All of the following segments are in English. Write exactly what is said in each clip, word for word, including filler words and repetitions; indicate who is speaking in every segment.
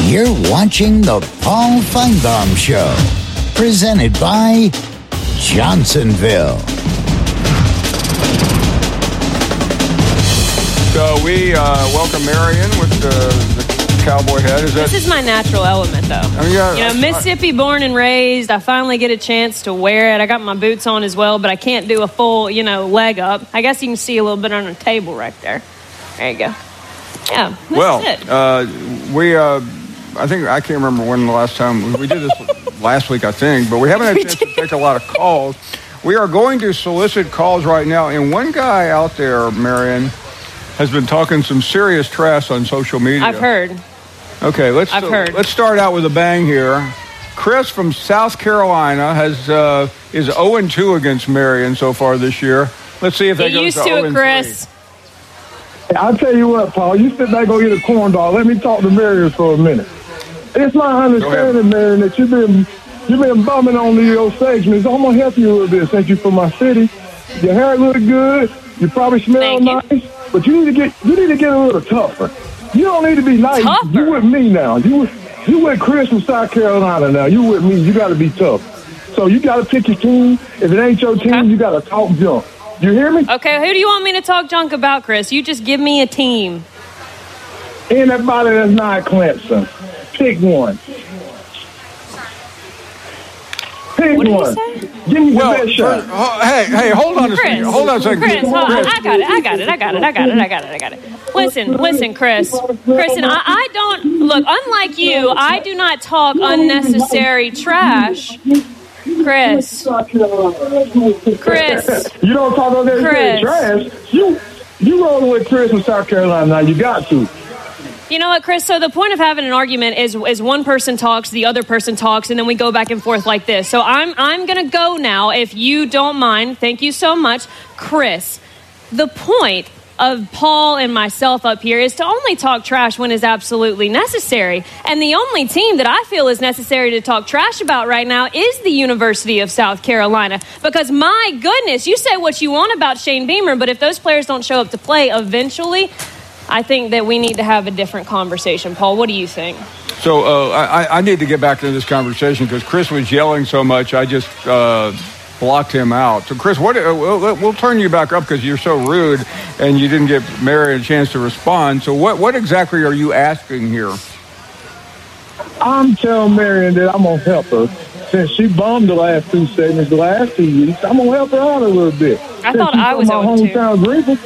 Speaker 1: You're watching the Paul Feinbaum Show, presented by Johnsonville.
Speaker 2: So we uh, welcome Marion with the, the cowboy head. Is that?
Speaker 3: This is my natural element, though.
Speaker 2: Oh, yeah,
Speaker 3: you know, Mississippi born and raised. I finally get a chance to wear it. I got my boots on as well, but I can't do a full, you know, leg up. I guess you can see a little bit on the table right there. There you go. Yeah. That's
Speaker 2: well,
Speaker 3: it.
Speaker 2: Uh, we. Uh, I think I can't remember when the last time we did this last week. I think, but we haven't had a chance to take a lot of calls. We are going to solicit calls right now, and one guy out there, Marion, has been talking some serious trash on social media.
Speaker 3: I've heard.
Speaker 2: Okay, let's
Speaker 3: I've
Speaker 2: uh,
Speaker 3: heard.
Speaker 2: let's start out with a bang here. Chris from South Carolina has uh, is oh and two against Marion so far this year. Let's see if that
Speaker 3: Get
Speaker 2: goes
Speaker 3: used
Speaker 2: to
Speaker 3: to
Speaker 2: oh
Speaker 3: it,
Speaker 2: and
Speaker 3: Chris.
Speaker 4: Hey, I'll tell you what, Paul. You sit back and get a corn dog. Let me talk to Marion for a minute. It's my understanding, Marion, that you've been you've been bumming on the old segments. I'm gonna help you a little bit. Thank you for my city. Your hair look good. You probably smell
Speaker 3: Thank
Speaker 4: nice,
Speaker 3: you.
Speaker 4: but you need to get you need to get a little tougher. You don't need to be nice.
Speaker 3: Tougher?
Speaker 4: You with me now. You with, you with Chris from South Carolina now. You with me. You got to be tough. So you got to pick your team. If it ain't your team,
Speaker 3: Okay.
Speaker 4: you got to talk junk. You hear me?
Speaker 3: Okay, who do you want me to talk junk about, Chris? You just give me a team.
Speaker 4: Anybody that's not Clemson, pick one. Pick
Speaker 3: What did you
Speaker 4: one.
Speaker 3: say?
Speaker 4: Give me
Speaker 2: Well,
Speaker 4: the best shot.
Speaker 2: uh, hey, hey, hold on a
Speaker 3: Chris,
Speaker 2: second. Hold on a second.
Speaker 3: Chris, hold on. I got it. I got it. I got it. I got it. I got it. I got it. Listen, listen, Chris. Chris, and I, I don't look. Unlike you, I do not talk unnecessary trash. Chris, Chris,
Speaker 4: You don't talk about that
Speaker 3: Chris.
Speaker 4: trash. You you rolling with Chris from South Carolina now. You got to.
Speaker 3: you know what, Chris? So the point of having an argument is is one person talks, the other person talks, and then we go back and forth like this. So I'm I'm gonna go now, if you don't mind. Thank you so much, Chris. The point of Paul and myself up here is to only talk trash when is absolutely necessary. And the only team that I feel is necessary to talk trash about right now is the University of South Carolina. Because my goodness, you say what you want about Shane Beamer, but if those players don't show up to play eventually, I think that we need to have a different conversation. Paul, what do you think?
Speaker 2: So uh, I, I need to get back to this conversation because Chris was yelling so much. I just uh, blocked him out. So, Chris, what? Uh, we'll, we'll turn you back up because you're so rude and you didn't give Mary a chance to respond. So, what, what exactly are you asking here?
Speaker 4: I'm telling Marion that I'm gonna help her since she bummed the last two segments, the last two weeks. I'm gonna help her out a little bit.
Speaker 3: I
Speaker 4: Since
Speaker 3: thought
Speaker 4: she's
Speaker 3: I was
Speaker 4: from my
Speaker 3: oh and two.
Speaker 4: hometown Greenville.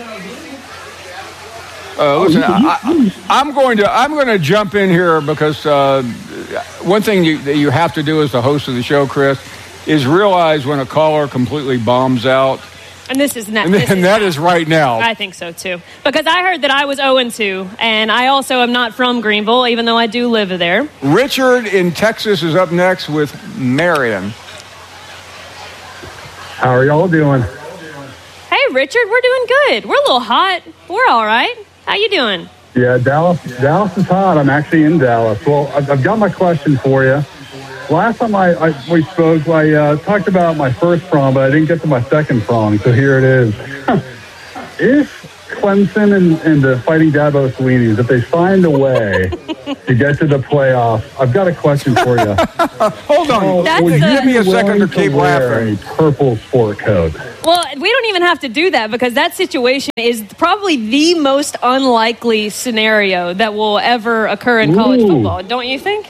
Speaker 2: Uh, listen, I, I, I'm going to I'm going to jump in here because uh, one thing you, that you have to do as the host of the show, Chris, is realize when a caller completely bombs out.
Speaker 3: And this is not.
Speaker 2: And,
Speaker 3: this
Speaker 2: and
Speaker 3: is
Speaker 2: that
Speaker 3: not.
Speaker 2: is right now.
Speaker 3: I think so too. Because I heard that I was oh and two, and I also am not from Greenville, even though I do live there.
Speaker 2: Richard in Texas is up next with Marion.
Speaker 5: How are y'all doing?
Speaker 3: Hey, Richard, we're doing good. We're a little hot. We're all right. How you doing?
Speaker 5: Yeah, Dallas. Dallas is hot. I'm actually in Dallas. Well, I've, I've got my question for you. Last time I, I we spoke, I uh, talked about my first prong, but I didn't get to my second prong. So here it is. If Clemson and, and the Fighting Dabo Sweeneys, if they find a way to get to the playoffs, I've got a question for you.
Speaker 2: Hold on.
Speaker 5: Oh,
Speaker 3: That's
Speaker 5: would
Speaker 3: a-
Speaker 5: you
Speaker 2: Give me a
Speaker 5: be
Speaker 2: second to
Speaker 5: willing
Speaker 2: keep
Speaker 5: wear
Speaker 2: laughing.
Speaker 5: a purple sport coat?
Speaker 3: Well, we don't even have to do that because that situation is probably the most unlikely scenario that will ever occur in college
Speaker 5: Ooh.
Speaker 3: football, don't you think?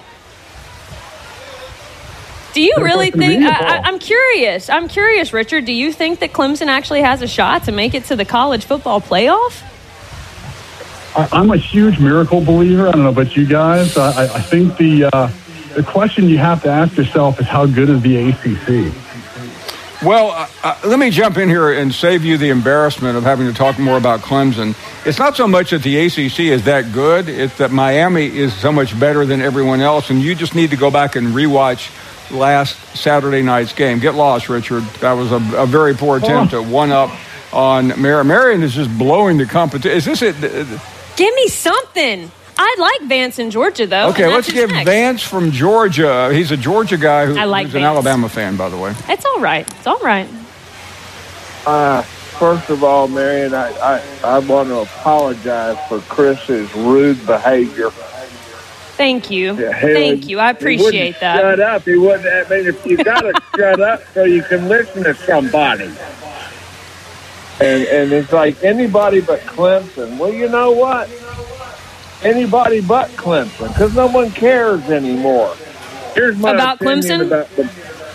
Speaker 3: Do you
Speaker 5: Good
Speaker 3: really
Speaker 5: question to
Speaker 3: think?
Speaker 5: me,
Speaker 3: I,
Speaker 5: Paul.
Speaker 3: I, I'm curious. I'm curious, Richard. Do you think that Clemson actually has a shot to make it to the college football playoff?
Speaker 5: I, I'm a huge miracle believer. I don't know about you guys. I, I- I think the uh, the question you have to ask yourself is how good is the A C C?
Speaker 2: Well, uh, uh, let me jump in here and save you the embarrassment of having to talk more about Clemson. It's not so much that the A C C is that good. It's that Miami is so much better than everyone else, and you just need to go back and rewatch last Saturday night's game. Get lost, Richard. That was a, a very poor attempt
Speaker 5: Oh.
Speaker 2: at one-up on Marion. Marion is just blowing the competition. Is this it?
Speaker 3: Give me something. I like Vance in Georgia, though.
Speaker 2: Okay,
Speaker 3: and
Speaker 2: let's
Speaker 3: that's who's
Speaker 2: give
Speaker 3: next.
Speaker 2: Vance from Georgia. He's a Georgia guy who,
Speaker 3: I like
Speaker 2: who's an
Speaker 3: Vance.
Speaker 2: Alabama fan, by the way.
Speaker 3: It's all right. It's all right.
Speaker 6: Uh, first of all, Marion, I, I, I want to apologize for Chris's rude behavior.
Speaker 3: Thank you.
Speaker 6: Yeah,
Speaker 3: Thank you. I appreciate
Speaker 6: he
Speaker 3: that.
Speaker 6: Shut up. He wouldn't. I mean, if you got to shut up so you can listen to somebody. And and it's like anybody but Clemson. Well, you know what? Anybody but Clemson, because no one cares anymore. Here's my
Speaker 3: About
Speaker 6: opinion
Speaker 3: Clemson?
Speaker 6: about the.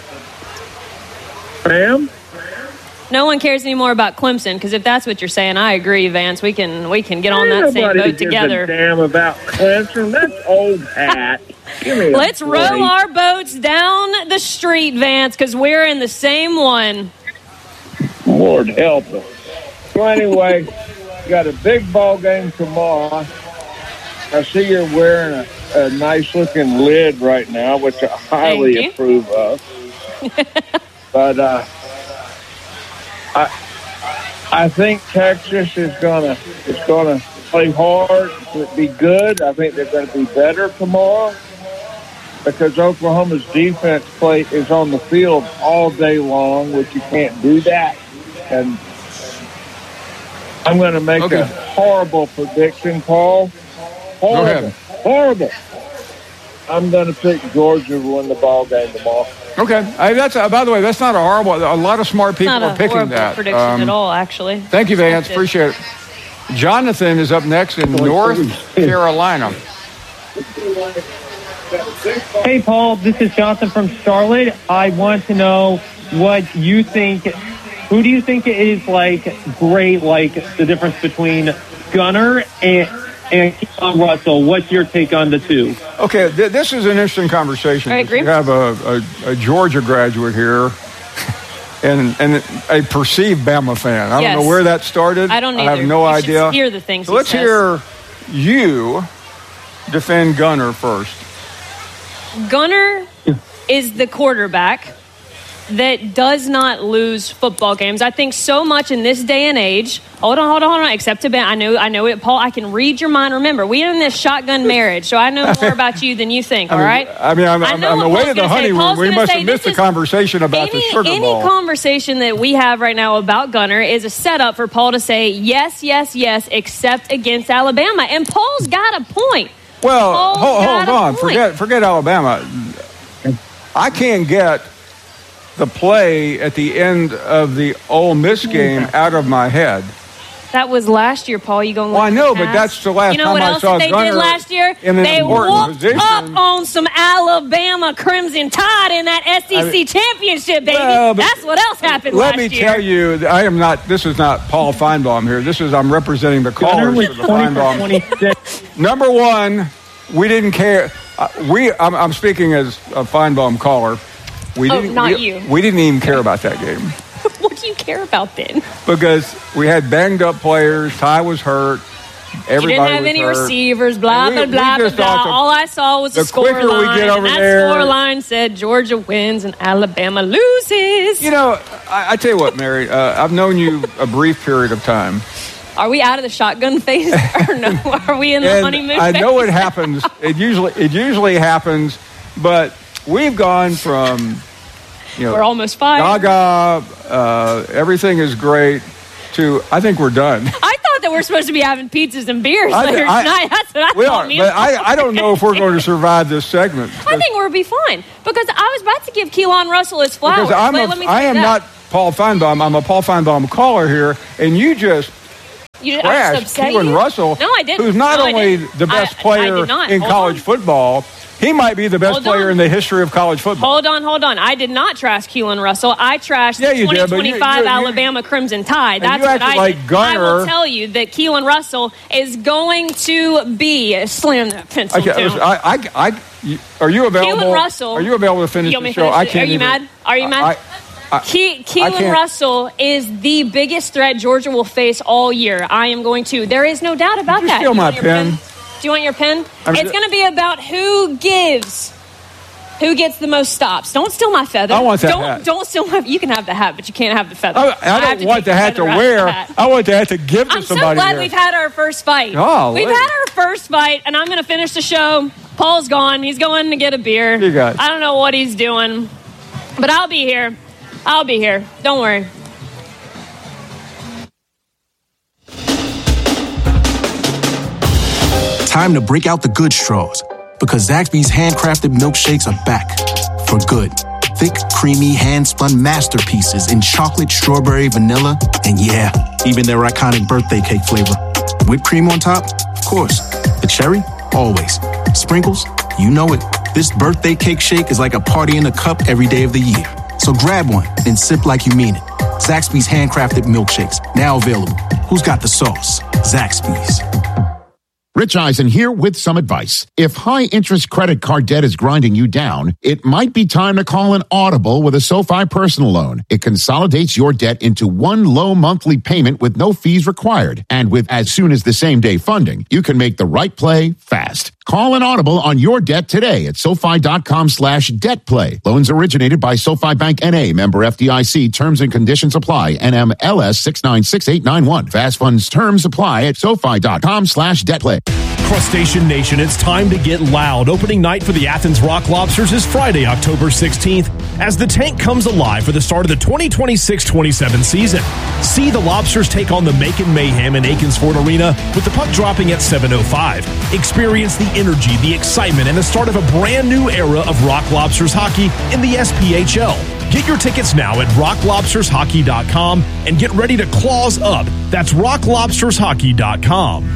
Speaker 6: Ma'am?
Speaker 3: No one cares anymore about Clemson, because if that's what you're saying, I agree, Vance. We can we can get on that same
Speaker 6: Nobody
Speaker 3: boat
Speaker 6: gives
Speaker 3: together.
Speaker 6: A damn about Clemson. That's old hat. Give me a
Speaker 3: Let's
Speaker 6: break.
Speaker 3: row our boats down the street, Vance, because we're in the same one.
Speaker 6: Lord help us. So anyway, got a big ball game tomorrow. I see you're wearing a, a nice-looking lid right now, which I highly
Speaker 3: Thank you.
Speaker 6: approve of. But uh, I I think Texas is gonna is gonna play hard, to be good. I think they're going to be better tomorrow because Oklahoma's defense play is on the field all day long, which you can't do that. And I'm going to make
Speaker 2: Okay.
Speaker 6: a horrible prediction, Paul. Horrible.
Speaker 2: Go ahead.
Speaker 6: Horrible. I'm going to pick Georgia to win the ball game tomorrow.
Speaker 2: Okay. I, that's uh, by the way, that's not a horrible. A lot of smart people
Speaker 3: Not
Speaker 2: are
Speaker 3: a
Speaker 2: picking
Speaker 3: horrible
Speaker 2: that.
Speaker 3: prediction
Speaker 2: Um,
Speaker 3: at all, actually.
Speaker 2: Thank you, Vance. Appreciate it. Jonathan is up next in North Carolina.
Speaker 7: Hey, Paul, this is Jonathan from Charlotte. I want to know what you think. Who do you think is, like, great, like, the difference between Gunner and, and Keon Russell? What's your take on the two?
Speaker 2: Okay, th- this is an interesting conversation.
Speaker 3: I agree.
Speaker 2: You have a, a, a Georgia graduate here and and a perceived Bama fan. I
Speaker 3: Yes.
Speaker 2: don't know where that started.
Speaker 3: I don't
Speaker 2: I have
Speaker 3: either.
Speaker 2: no
Speaker 3: You should
Speaker 2: idea.
Speaker 3: hear the things
Speaker 2: So
Speaker 3: he
Speaker 2: let's
Speaker 3: says.
Speaker 2: hear you defend Gunner first.
Speaker 3: Gunner is the quarterback that does not lose football games. I think so much in this day and age. Hold on, hold on, hold on. Except to Ben, I know, I know it, Paul. I can read your mind. Remember, we are in this shotgun marriage, so I know more about you than you think.
Speaker 2: I
Speaker 3: All
Speaker 2: mean,
Speaker 3: right.
Speaker 2: I mean, I'm,
Speaker 3: I
Speaker 2: I'm
Speaker 3: know
Speaker 2: on the
Speaker 3: what
Speaker 2: way
Speaker 3: Paul's
Speaker 2: to the
Speaker 3: gonna say.
Speaker 2: honeymoon.
Speaker 3: Paul's
Speaker 2: We
Speaker 3: gonna
Speaker 2: must
Speaker 3: say
Speaker 2: have missed the
Speaker 3: this is-
Speaker 2: conversation about
Speaker 3: any,
Speaker 2: the sugar
Speaker 3: any
Speaker 2: ball.
Speaker 3: conversation that we have right now about Gunner is a setup for Paul to say yes, yes, yes, except against Alabama. And Paul's got a point.
Speaker 2: well,
Speaker 3: Paul's
Speaker 2: hold, hold
Speaker 3: got a
Speaker 2: on.
Speaker 3: point.
Speaker 2: Forget forget Alabama. I can't get the play at the end of the Ole Miss game out of my head.
Speaker 3: That was last year, Paul. You going?
Speaker 2: Well, I know, but that's the last
Speaker 3: you know
Speaker 2: time
Speaker 3: what
Speaker 2: I
Speaker 3: else
Speaker 2: saw
Speaker 3: they
Speaker 2: Gunner
Speaker 3: did last year?
Speaker 2: in an
Speaker 3: they
Speaker 2: important
Speaker 3: whooped
Speaker 2: position.
Speaker 3: up on some Alabama Crimson Tide in that S E C
Speaker 2: I mean-
Speaker 3: championship, baby.
Speaker 2: Well, but
Speaker 3: That's what else happened
Speaker 2: Let
Speaker 3: last
Speaker 2: me
Speaker 3: year.
Speaker 2: tell you, that I am not. This is not Paul Feinbaum here. This is I'm representing the
Speaker 7: Gunner
Speaker 2: callers
Speaker 7: was
Speaker 2: for the
Speaker 7: twenty for
Speaker 2: Feinbaum.
Speaker 7: twenty-six.
Speaker 2: Number one, we didn't care. Uh, we. I'm, I'm speaking as a Feinbaum caller. We
Speaker 3: Oh,
Speaker 2: didn't.
Speaker 3: not
Speaker 2: we,
Speaker 3: you.
Speaker 2: We didn't even care about that game
Speaker 3: What do you care about then?
Speaker 2: because we had banged up players. Ty was hurt. Everybody
Speaker 3: You didn't have
Speaker 2: was
Speaker 3: any
Speaker 2: hurt.
Speaker 3: receivers, blah,
Speaker 2: And we-
Speaker 3: blah,
Speaker 2: we
Speaker 3: blah, blah,
Speaker 2: just
Speaker 3: blah.
Speaker 2: thought the-
Speaker 3: All I saw was
Speaker 2: the
Speaker 3: a score
Speaker 2: quicker we
Speaker 3: line,
Speaker 2: get over
Speaker 3: and that
Speaker 2: there-
Speaker 3: score line said Georgia wins and Alabama loses.
Speaker 2: You know, I, I tell you what, Mary. Uh, I've known you a brief period of time.
Speaker 3: Are we out of the shotgun phase or no? Are we in the
Speaker 2: And
Speaker 3: honeymoon
Speaker 2: I
Speaker 3: phase?
Speaker 2: know it happens. It usually it usually happens, but we've gone from you know
Speaker 3: We're almost five.
Speaker 2: Gaga, uh, everything is great. To I think we're done.
Speaker 3: I thought that we're supposed to be having pizzas and beers
Speaker 2: I-
Speaker 3: later
Speaker 2: I-
Speaker 3: tonight. That's what I
Speaker 2: We
Speaker 3: thought.
Speaker 2: are,
Speaker 3: me
Speaker 2: but
Speaker 3: and Paul
Speaker 2: I, I don't know if we're going to survive this segment.
Speaker 3: I think we'll be fine because I was about to give Keelan Russell his flowers.
Speaker 2: because I'm
Speaker 3: Wait,
Speaker 2: a,
Speaker 3: let me
Speaker 2: I
Speaker 3: say
Speaker 2: am
Speaker 3: that.
Speaker 2: not Paul Feinbaum. I'm a Paul Feinbaum caller here, and you just
Speaker 3: You, I
Speaker 2: trashed
Speaker 3: just upset
Speaker 2: Keelan
Speaker 3: you?
Speaker 2: Russell,
Speaker 3: No, I didn't.
Speaker 2: who's not
Speaker 3: No, I
Speaker 2: only
Speaker 3: didn't.
Speaker 2: the best
Speaker 3: I- I
Speaker 2: player
Speaker 3: did not.
Speaker 2: in
Speaker 3: Hold
Speaker 2: college
Speaker 3: on.
Speaker 2: football. He might be the best
Speaker 3: Hold
Speaker 2: player
Speaker 3: on.
Speaker 2: in the history of college football.
Speaker 3: Hold on, hold on. I did not trash Keelan Russell. I trashed
Speaker 2: Yeah,
Speaker 3: the
Speaker 2: you did, but you-
Speaker 3: twenty twenty-five
Speaker 2: you- you-
Speaker 3: Alabama Crimson Tide.
Speaker 2: And
Speaker 3: That's
Speaker 2: you
Speaker 3: what
Speaker 2: acted
Speaker 3: I
Speaker 2: like
Speaker 3: did.
Speaker 2: Gunner-
Speaker 3: I will tell you that Keelan Russell is going to be slam that pencil
Speaker 2: Okay,
Speaker 3: down.
Speaker 2: listen, I, I, I, you- are you available?
Speaker 3: Keelan Russell.
Speaker 2: Are you available to finish
Speaker 3: You want me
Speaker 2: the
Speaker 3: to
Speaker 2: show?
Speaker 3: finish
Speaker 2: I
Speaker 3: it?
Speaker 2: can't.
Speaker 3: Are you
Speaker 2: even-
Speaker 3: mad? Are you mad?
Speaker 2: I, I,
Speaker 3: Ke-
Speaker 2: I
Speaker 3: Keelan
Speaker 2: can't-
Speaker 3: Russell is the biggest threat Georgia will face all year. I am going to. There is no doubt about
Speaker 2: Did you
Speaker 3: that.
Speaker 2: steal
Speaker 3: Do you
Speaker 2: my
Speaker 3: want your
Speaker 2: pen?
Speaker 3: Do you want your pen?
Speaker 2: I mean,
Speaker 3: it's going to be about who gives, who gets the most stops. Don't steal my feather.
Speaker 2: I want that
Speaker 3: don't,
Speaker 2: hat.
Speaker 3: Don't steal my. You can have the hat, but you can't have the feather.
Speaker 2: I, I
Speaker 3: have
Speaker 2: don't
Speaker 3: to
Speaker 2: want
Speaker 3: take
Speaker 2: the hat to
Speaker 3: feather out of
Speaker 2: wear.
Speaker 3: the hat.
Speaker 2: I want the hat to give to
Speaker 3: I'm so
Speaker 2: somebody.
Speaker 3: glad
Speaker 2: here.
Speaker 3: we've had our first fight.
Speaker 2: Golly.
Speaker 3: We've had our first fight, and I'm going to finish the show. Paul's gone. He's going to get a beer.
Speaker 2: You guys.
Speaker 3: I don't know what he's doing, but I'll be here. I'll be here. Don't worry.
Speaker 8: Time to break out the good straws Because Zaxby's handcrafted milkshakes are back for good. Thick, creamy, hand-spun masterpieces in chocolate, strawberry, vanilla, and yeah, even their iconic birthday cake flavor. Whipped cream on top? Of course. The cherry? Always. Sprinkles? You know it. This birthday cake shake is like a party in a cup every day of the year. So grab one and sip like you mean it. Zaxby's handcrafted milkshakes, now available. Who's got the sauce? Zaxby's.
Speaker 9: Rich Eisen here with some advice. If high-interest credit card debt is grinding you down, it might be time to call an Audible with a SoFi personal loan. It consolidates your debt into one low monthly payment with no fees required. And with as soon as the same day funding, you can make the right play fast. Call an Audible on your debt today at SoFi.com slash debt play. Loans originated by SoFi Bank N A, member F D I C. Terms and conditions apply. N M L S six nine six eight nine one. Fast funds terms apply at SoFi.com slash debt play.
Speaker 10: Crustacean Nation, it's time to get loud. Opening night for the Athens Rock Lobsters is Friday, October sixteenth, as the tank comes alive for the start of the twenty twenty-six twenty-seven season. See the Lobsters take on the Macon Mayhem in Aikens Ford Arena with the puck dropping at seven oh five. Experience the energy, the excitement, and the start of a brand new era of Rock Lobsters hockey in the S P H L. Get your tickets now at rock lobsters hockey dot com and get ready to claws up. That's rock lobsters hockey dot com.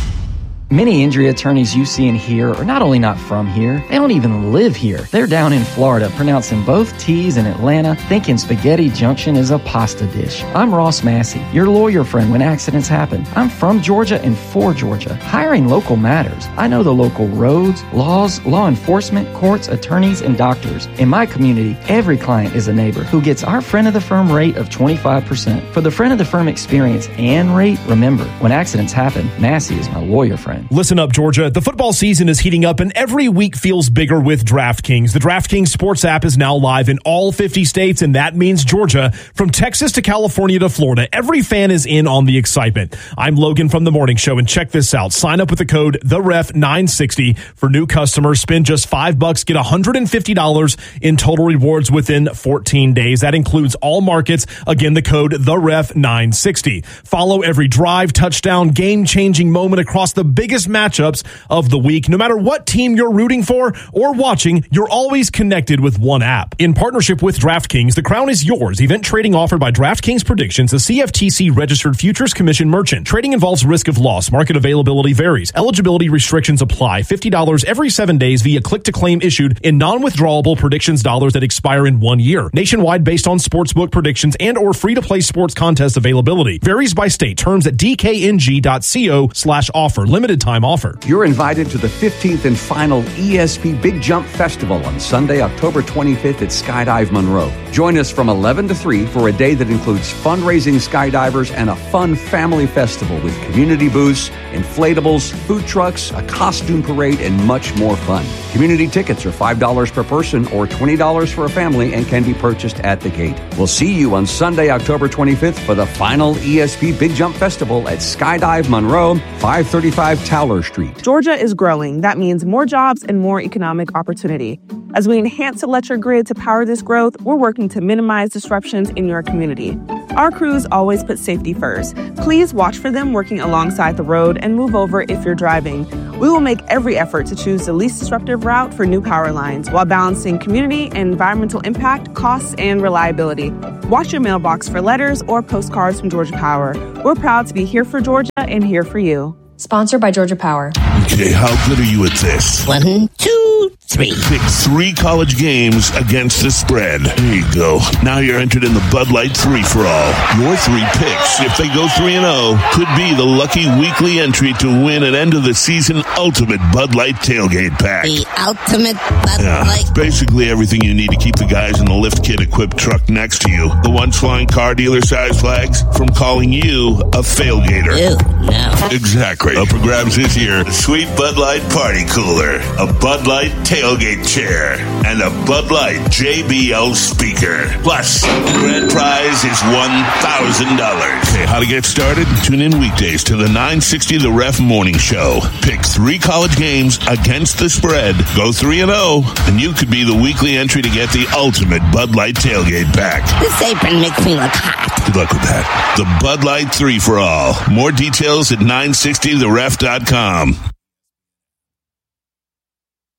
Speaker 11: Many injury attorneys you see and hear are not only not from here, they don't even live here. They're down in Florida, pronouncing both T's in Atlanta, thinking Spaghetti Junction is a pasta dish. I'm Ross Massey, your lawyer friend when accidents happen. I'm from Georgia and for Georgia. Hiring local matters. I know the local roads, laws, law enforcement, courts, attorneys, and doctors. In my community, every client is a neighbor who gets our friend of the firm rate of twenty-five percent. For the friend of the firm experience and rate, remember, when accidents happen, Massey is my lawyer friend.
Speaker 10: Listen up, Georgia. The football season is heating up and every week feels bigger with DraftKings. The DraftKings Sports app is now live in all fifty states, and that means Georgia. From Texas to California to Florida, every fan is in on the excitement. I'm Logan from The Morning Show, and check this out. Sign up with the code the ref nine sixty for new customers. Spend just five bucks, get one hundred fifty dollars in total rewards within fourteen days. That includes all markets. Again, the code the ref nine sixty. Follow every drive, touchdown, game-changing moment across the biggest matchups of the week. No matter what team you're rooting for or watching, you're always connected with one app. In partnership with DraftKings, the crown is yours. Event trading offered by DraftKings Predictions, a C F T C-registered futures commission merchant. Trading involves risk of loss. Market availability varies. Eligibility restrictions apply. fifty dollars every seven days via click-to-claim issued in non-withdrawable predictions dollars that expire in one year. Nationwide based on sportsbook predictions and or free-to-play sports contest availability. Varies by state. Terms at d k n g dot co slash offer. Limited time offer.
Speaker 12: You're invited to the fifteenth and final E S P Big Jump Festival on Sunday, October twenty-fifth at Skydive Monroe. Join us from eleven to three for a day that includes fundraising skydivers and a fun family festival with community booths, inflatables, food trucks, a costume parade, and much more fun. Community tickets are five dollars per person or twenty dollars for a family and can be purchased at the gate. We'll see you on Sunday, October twenty-fifth for the final E S P Big Jump Festival at Skydive Monroe, five thirty-five Towler Street.
Speaker 13: Georgia is growing. That means more jobs and more economic opportunity. As we enhance electric grid to power this growth, we're working to minimize disruptions in your community. Our crews always put safety first. Please watch for them working alongside the road and move over if you're driving. We will make every effort to choose the least disruptive route for new power lines while balancing community and environmental impact, costs, and reliability. Watch your mailbox for letters or postcards from Georgia Power. We're proud to be here for Georgia and here for you.
Speaker 14: Sponsored by Georgia Power.
Speaker 15: Okay, how good are you at this?
Speaker 1: One, two, three.
Speaker 15: Pick three college games against the spread. There you go. Now you're entered in the Bud Light three-for-all. Your three picks, if they go three and oh, could be the lucky weekly entry to win an end-of-the-season ultimate Bud Light tailgate pack.
Speaker 1: The ultimate Bud
Speaker 15: yeah,
Speaker 1: Light.
Speaker 15: Basically everything you need to keep the guys in the lift kit-equipped truck next to you. The ones flying car dealer-sized flags from calling you a failgater.
Speaker 1: Ew, no.
Speaker 15: Exactly. Up for grabs this year, a sweet Bud Light party cooler, a Bud Light tailgate chair, and a Bud Light J B L speaker. Plus, the grand prize is one thousand dollars. Okay, how to get started? Tune in weekdays to the nine sixty The Ref Morning Show. Pick three college games against the spread. Go three and oh, and you could be the weekly entry to get the ultimate Bud Light tailgate pack.
Speaker 1: This apron makes me look hot.
Speaker 15: Good luck with that. The Bud Light three-for-all. More details at nine sixty the ref dot com.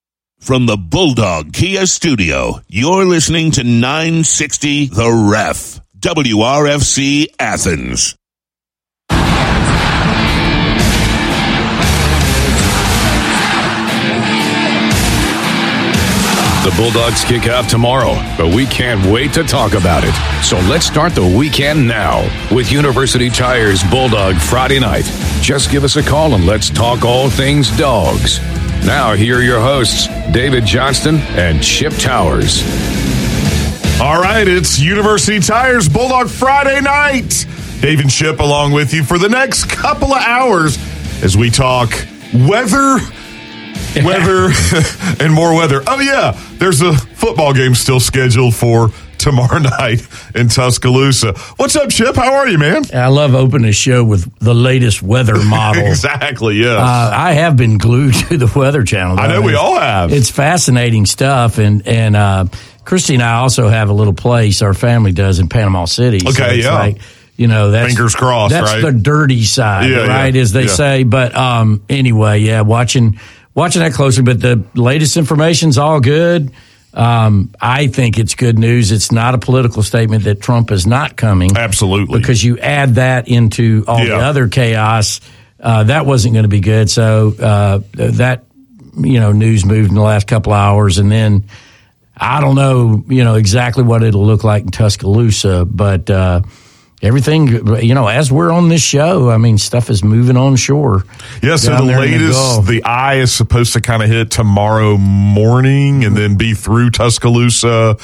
Speaker 15: From the Bulldog Kia Studio, you're listening to nine sixty The Ref, W R F C Athens.
Speaker 14: The Bulldogs kick off tomorrow, but we can't wait to talk about it. So let's start the weekend now with University Tire's Bulldog Friday Night. Just give us a call and let's talk all things dogs. Now, here are your hosts, David Johnston and Chip Towers.
Speaker 16: All right, it's University Tire's Bulldog Friday Night. Dave and Chip along with you for the next couple of hours as we talk weather, weather, and more weather. Oh, yeah, there's a football game still scheduled for tomorrow night in Tuscaloosa. What's up, Chip? How are you, man?
Speaker 17: I love opening a show with the latest weather model.
Speaker 16: Exactly, yes.
Speaker 17: Uh, I have been glued to the Weather Channel.
Speaker 16: I know
Speaker 17: it's,
Speaker 16: we all have.
Speaker 17: It's fascinating stuff, and, and uh, Christy and I also have a little place, our family does, in Panama City.
Speaker 16: Okay,
Speaker 17: so it's
Speaker 16: yeah.
Speaker 17: Like, you know, that's,
Speaker 16: fingers crossed,
Speaker 17: that's
Speaker 16: right?
Speaker 17: the dirty side,
Speaker 16: yeah,
Speaker 17: right,
Speaker 16: yeah,
Speaker 17: as they
Speaker 16: yeah.
Speaker 17: say. But um, anyway, yeah, watching watching that closely. But the latest information's all good. Um, I think it's good news. It's not a political statement that Trump is not coming.
Speaker 16: Absolutely.
Speaker 17: Because you add that into all
Speaker 16: yeah.
Speaker 17: the other chaos, uh, that wasn't going to be good. So uh, that, you know, news moved in the last couple hours. And then I don't know, you know, exactly what it'll look like in Tuscaloosa, but uh, everything, you know, as we're on this show, I mean, stuff is moving on shore.
Speaker 16: Yeah, so the latest, the, the eye is supposed to kind of hit tomorrow morning and then be through Tuscaloosa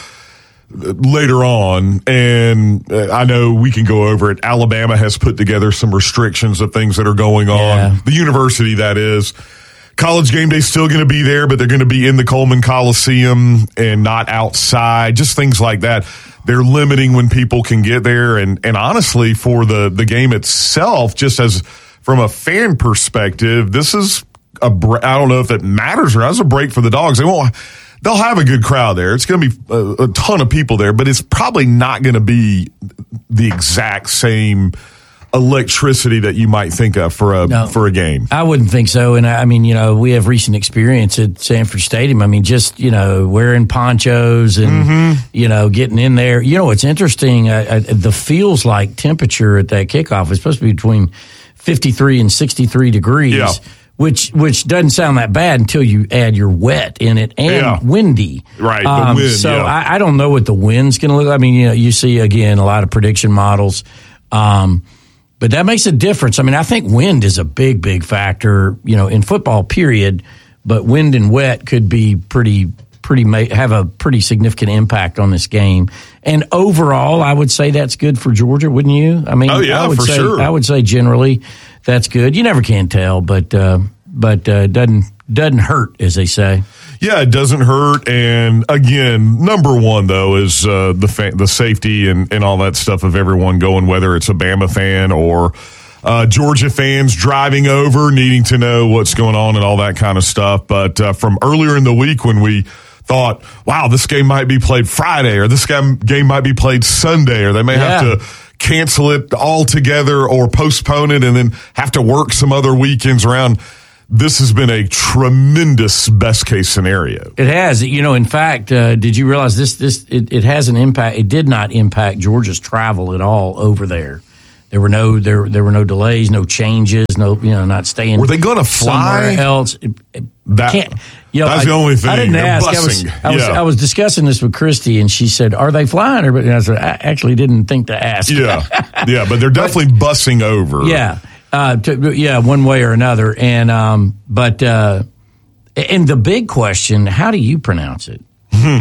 Speaker 16: later on. And uh, I know we can go over it. Alabama has put together some restrictions of things that are going on.
Speaker 17: Yeah.
Speaker 16: The university, that is. College game day still going to be there, but they're going to be in the Coleman Coliseum and not outside, just things like that. They're limiting when people can get there. And, and honestly, for the, the game itself, just as from a fan perspective, this is a, I don't know if it matters or not. It's a break for the Dogs. They won't, they'll have a good crowd there. It's going to be a, a ton of people there, but it's probably not going to be the exact same electricity that you might think of for a
Speaker 17: No.
Speaker 16: for a game.
Speaker 17: I wouldn't think so. And I, I mean, you know, we have recent experience at Sanford Stadium. I mean, just, you know, wearing ponchos and,
Speaker 16: Mm-hmm.
Speaker 17: you know, getting in there. You know, it's interesting. Uh, uh, the feels like temperature at that kickoff is supposed to be between fifty-three and sixty-three degrees.
Speaker 16: Yeah.
Speaker 17: Which which doesn't sound that bad until you add your wet in it and
Speaker 16: Yeah.
Speaker 17: windy.
Speaker 16: Right, the
Speaker 17: Um,
Speaker 16: wind,
Speaker 17: so
Speaker 16: yeah.
Speaker 17: I, I don't know what the wind's going to look like. I mean, you know, you see, again, a lot of prediction models. Um, but that makes a difference. I mean, I think wind is a big, big factor, you know, in football, period. But wind and wet could be pretty, pretty, ma- have a pretty significant impact on this game. And overall, I would say that's good for Georgia, wouldn't you? I mean,
Speaker 16: Oh, yeah,
Speaker 17: I would
Speaker 16: for
Speaker 17: say,
Speaker 16: sure.
Speaker 17: I would say generally that's good. You never can tell, but, uh, but, uh, doesn't, doesn't hurt, as they say.
Speaker 16: Yeah, it doesn't hurt. And again, number one, though, is uh, the fa- the safety and, and all that stuff of everyone going, whether it's a Bama fan or uh, Georgia fans driving over, needing to know what's going on and all that kind of stuff. But uh, from earlier in the week when we thought, wow, this game might be played Friday or this game, game might be played Sunday or they may
Speaker 17: Yeah.
Speaker 16: have to cancel it altogether or postpone it and then have to work some other weekends around. This has been a tremendous best case scenario.
Speaker 17: It has. You know, in fact, uh, did you realize this? This it, it has an impact. It did not impact Georgia's travel at all over there. There were no there there were no delays, no changes, no you know not staying.
Speaker 16: Were they going to fly
Speaker 17: somewhere else? It- it
Speaker 16: That,
Speaker 17: can't- you know,
Speaker 16: that's
Speaker 17: I,
Speaker 16: the only thing.
Speaker 17: I didn't
Speaker 16: They're
Speaker 17: ask. I was,
Speaker 16: busing.
Speaker 17: I was
Speaker 16: Yeah.
Speaker 17: I was discussing this with Christy, and she said, "Are they flying?" Or and I said, "I actually didn't think to ask."
Speaker 16: Yeah, yeah, but they're definitely bussing over.
Speaker 17: Yeah, uh, to, yeah, one way or another. And um, but uh, and the big question: how do you pronounce it?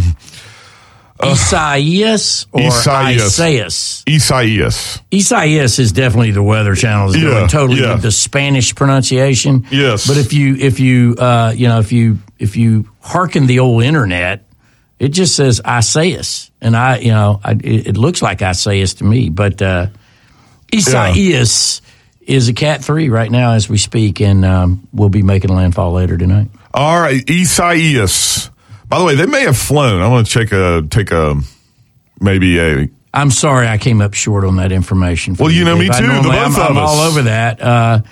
Speaker 17: Isaias or
Speaker 16: Isaias.
Speaker 17: Isaias?
Speaker 16: Isaias.
Speaker 17: Isaias is definitely the Weather Channel is
Speaker 16: Yeah,
Speaker 17: doing totally
Speaker 16: yeah.
Speaker 17: with the Spanish pronunciation.
Speaker 16: Yes.
Speaker 17: But if you if you uh, you know if you if you hearken the old internet, it just says Isaias, and I you know I, it, it looks like Isaias to me, but uh, Isaias is a Cat three right now as we speak, and um, we'll be making landfall later tonight.
Speaker 16: All right, Isaias. By the way, they may have flown. I want to check a take a maybe a.
Speaker 17: I'm sorry I came up short on that information. for
Speaker 16: Well, you know, me
Speaker 17: Dave. I
Speaker 16: too, the
Speaker 17: normally-
Speaker 16: both
Speaker 17: I'm,
Speaker 16: of
Speaker 17: I'm
Speaker 16: us.
Speaker 17: all over that. Uh,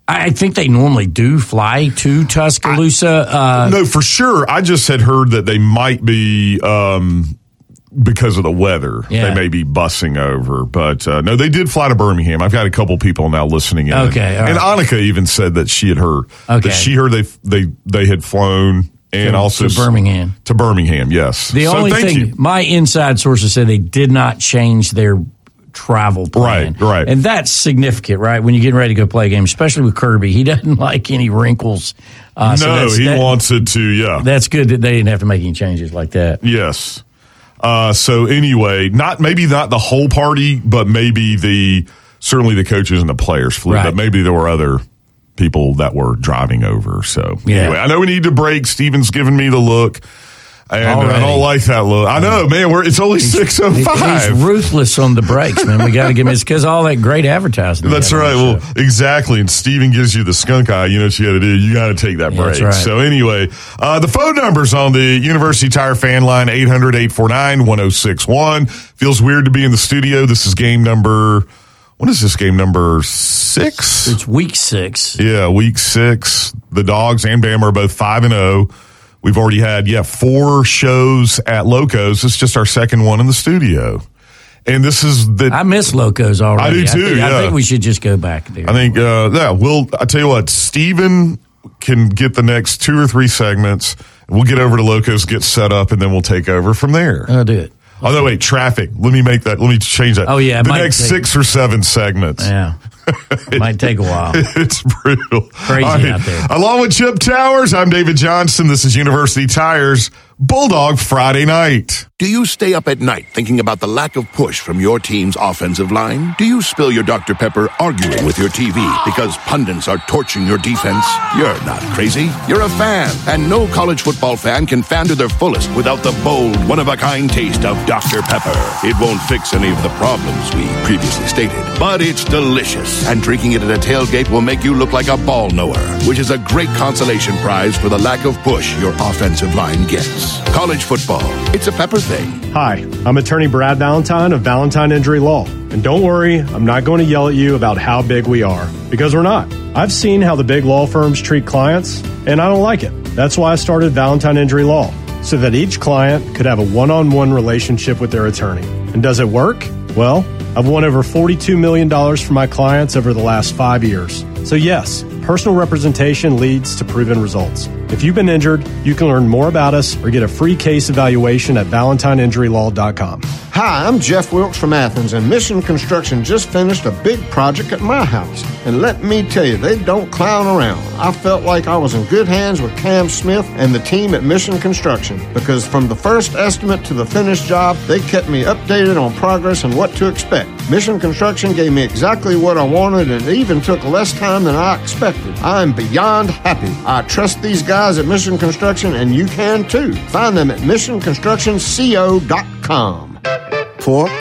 Speaker 17: I think they normally do fly to Tuscaloosa. Uh,
Speaker 16: no, for sure. I just had heard that they might be, um, because of the weather,
Speaker 17: Yeah.
Speaker 16: they may be bussing over. But uh, no, they did fly to Birmingham. I've got a couple people now listening in.
Speaker 17: Okay, all
Speaker 16: and
Speaker 17: right.
Speaker 16: Annika even said that she had heard
Speaker 17: Okay.
Speaker 16: that she heard they they they had flown and
Speaker 17: To-
Speaker 16: also
Speaker 17: to Birmingham.
Speaker 16: To Birmingham, yes.
Speaker 17: The
Speaker 16: So
Speaker 17: only
Speaker 16: thank
Speaker 17: thing,
Speaker 16: you.
Speaker 17: my inside sources said they did not change their travel plan.
Speaker 16: Right, right.
Speaker 17: And that's significant, right? When you're getting ready to go play a game, especially with Kirby. He doesn't like any wrinkles. Uh, so
Speaker 16: no,
Speaker 17: that's-
Speaker 16: he
Speaker 17: that-
Speaker 16: wants it to, yeah.
Speaker 17: That's good that they didn't have to make any changes like that.
Speaker 16: Yes. Uh, so anyway, not maybe not the whole party, but maybe the certainly the coaches and the players flew,
Speaker 17: Right.
Speaker 16: but maybe there were other people that were driving over. So
Speaker 17: Yeah.
Speaker 16: anyway, I know we need to break. Steven's giving me the look. And I
Speaker 17: Already.
Speaker 16: don't like that look. I know, man. We're, it's only six oh
Speaker 17: He-
Speaker 16: five.
Speaker 17: He's ruthless on the breaks, man. We got to give him. It's because all that great advertising. they
Speaker 16: That's
Speaker 17: have on
Speaker 16: right.
Speaker 17: the
Speaker 16: Well,
Speaker 17: show.
Speaker 16: exactly. And Steven gives you the skunk eye. You know what you got to do. You got to take that
Speaker 17: Yeah,
Speaker 16: break.
Speaker 17: that's right.
Speaker 16: So anyway, uh, the phone numbers on the University Tire fan line, eight hundred, eight four nine, one oh six one. Feels weird to be in the studio. This is game number, what is this game number six?
Speaker 17: It's week six.
Speaker 16: Yeah, week six. The Dogs and Bama are both five and oh. We've already had, yeah, four shows at Locos. It's just our second one in the studio. And this is the.
Speaker 17: I miss Locos already.
Speaker 16: I do too,
Speaker 17: think,
Speaker 16: yeah.
Speaker 17: I think we should just go back there.
Speaker 16: I think, uh, yeah, we'll, I tell you what, Steven can get the next two or three segments. We'll get over to Locos, get set up, and then we'll take over from there.
Speaker 17: I'll do it.
Speaker 16: Although, wait, traffic. Let me make that, let me change that.
Speaker 17: Oh, yeah, it
Speaker 16: The
Speaker 17: might
Speaker 16: next
Speaker 17: take-
Speaker 16: six or seven segments.
Speaker 17: Yeah. Might take a while.
Speaker 16: It's brutal.
Speaker 17: Crazy
Speaker 16: All right.
Speaker 17: out there.
Speaker 16: Along with Chip Towers, I'm David Johnson. This is University Tires Bulldog Friday Night.
Speaker 18: Do you stay up at night thinking about the lack of push from your team's offensive line? Do you spill your Doctor Pepper arguing with your T V because pundits are torching your defense? You're not crazy. You're a fan, and no college football fan can fan to their fullest without the bold, one-of-a-kind taste of Doctor Pepper. It won't fix any of the problems we previously stated, but it's delicious, and drinking it at a tailgate will make you look like a ball knower, which is a great consolation prize for the lack of push your offensive line gets. College football, it's a Pepper thing.
Speaker 19: Hi, I'm attorney Brad Valentine of Valentine Injury Law. And don't worry, I'm not going to yell at you about how big we are, because we're not. I've seen how the big law firms treat clients, and I don't like it. That's why I started Valentine Injury Law, so that each client could have a one-on-one relationship with their attorney. And does it work? Well, I've won over forty-two million dollars for my clients over the last five years. So yes, personal representation leads to proven results. If you've been injured, you can learn more about us or get a free case evaluation at valentine injury law dot com.
Speaker 20: Hi, I'm Jeff Wilkes from Athens, and Mission Construction just finished a big project at my house. And let me tell you, they don't clown around. I felt like I was in good hands with Cam Smith and the team at Mission Construction, because from the first estimate to the finished job, they kept me updated on progress and what to expect. Mission Construction gave me exactly what I wanted, and it even took less time than I expected. I'm beyond happy. I trust these guys at Mission Construction, and you can too. Find them at mission construction co dot com.
Speaker 21: Pork,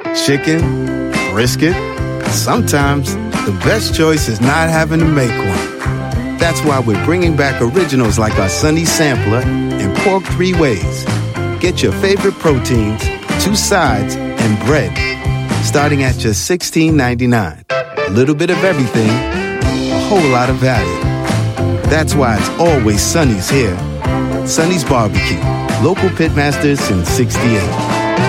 Speaker 21: chicken, brisket. Sometimes the best choice is not having to make one. That's why we're bringing back originals like our Sunny Sampler and Pork Three Ways. Get your favorite proteins, two sides, and bread, starting at just sixteen ninety-nine. A little bit of everything, a whole lot of value. That's why it's always Sunny's here. Sunny's Barbecue, local pitmasters since sixty-eight.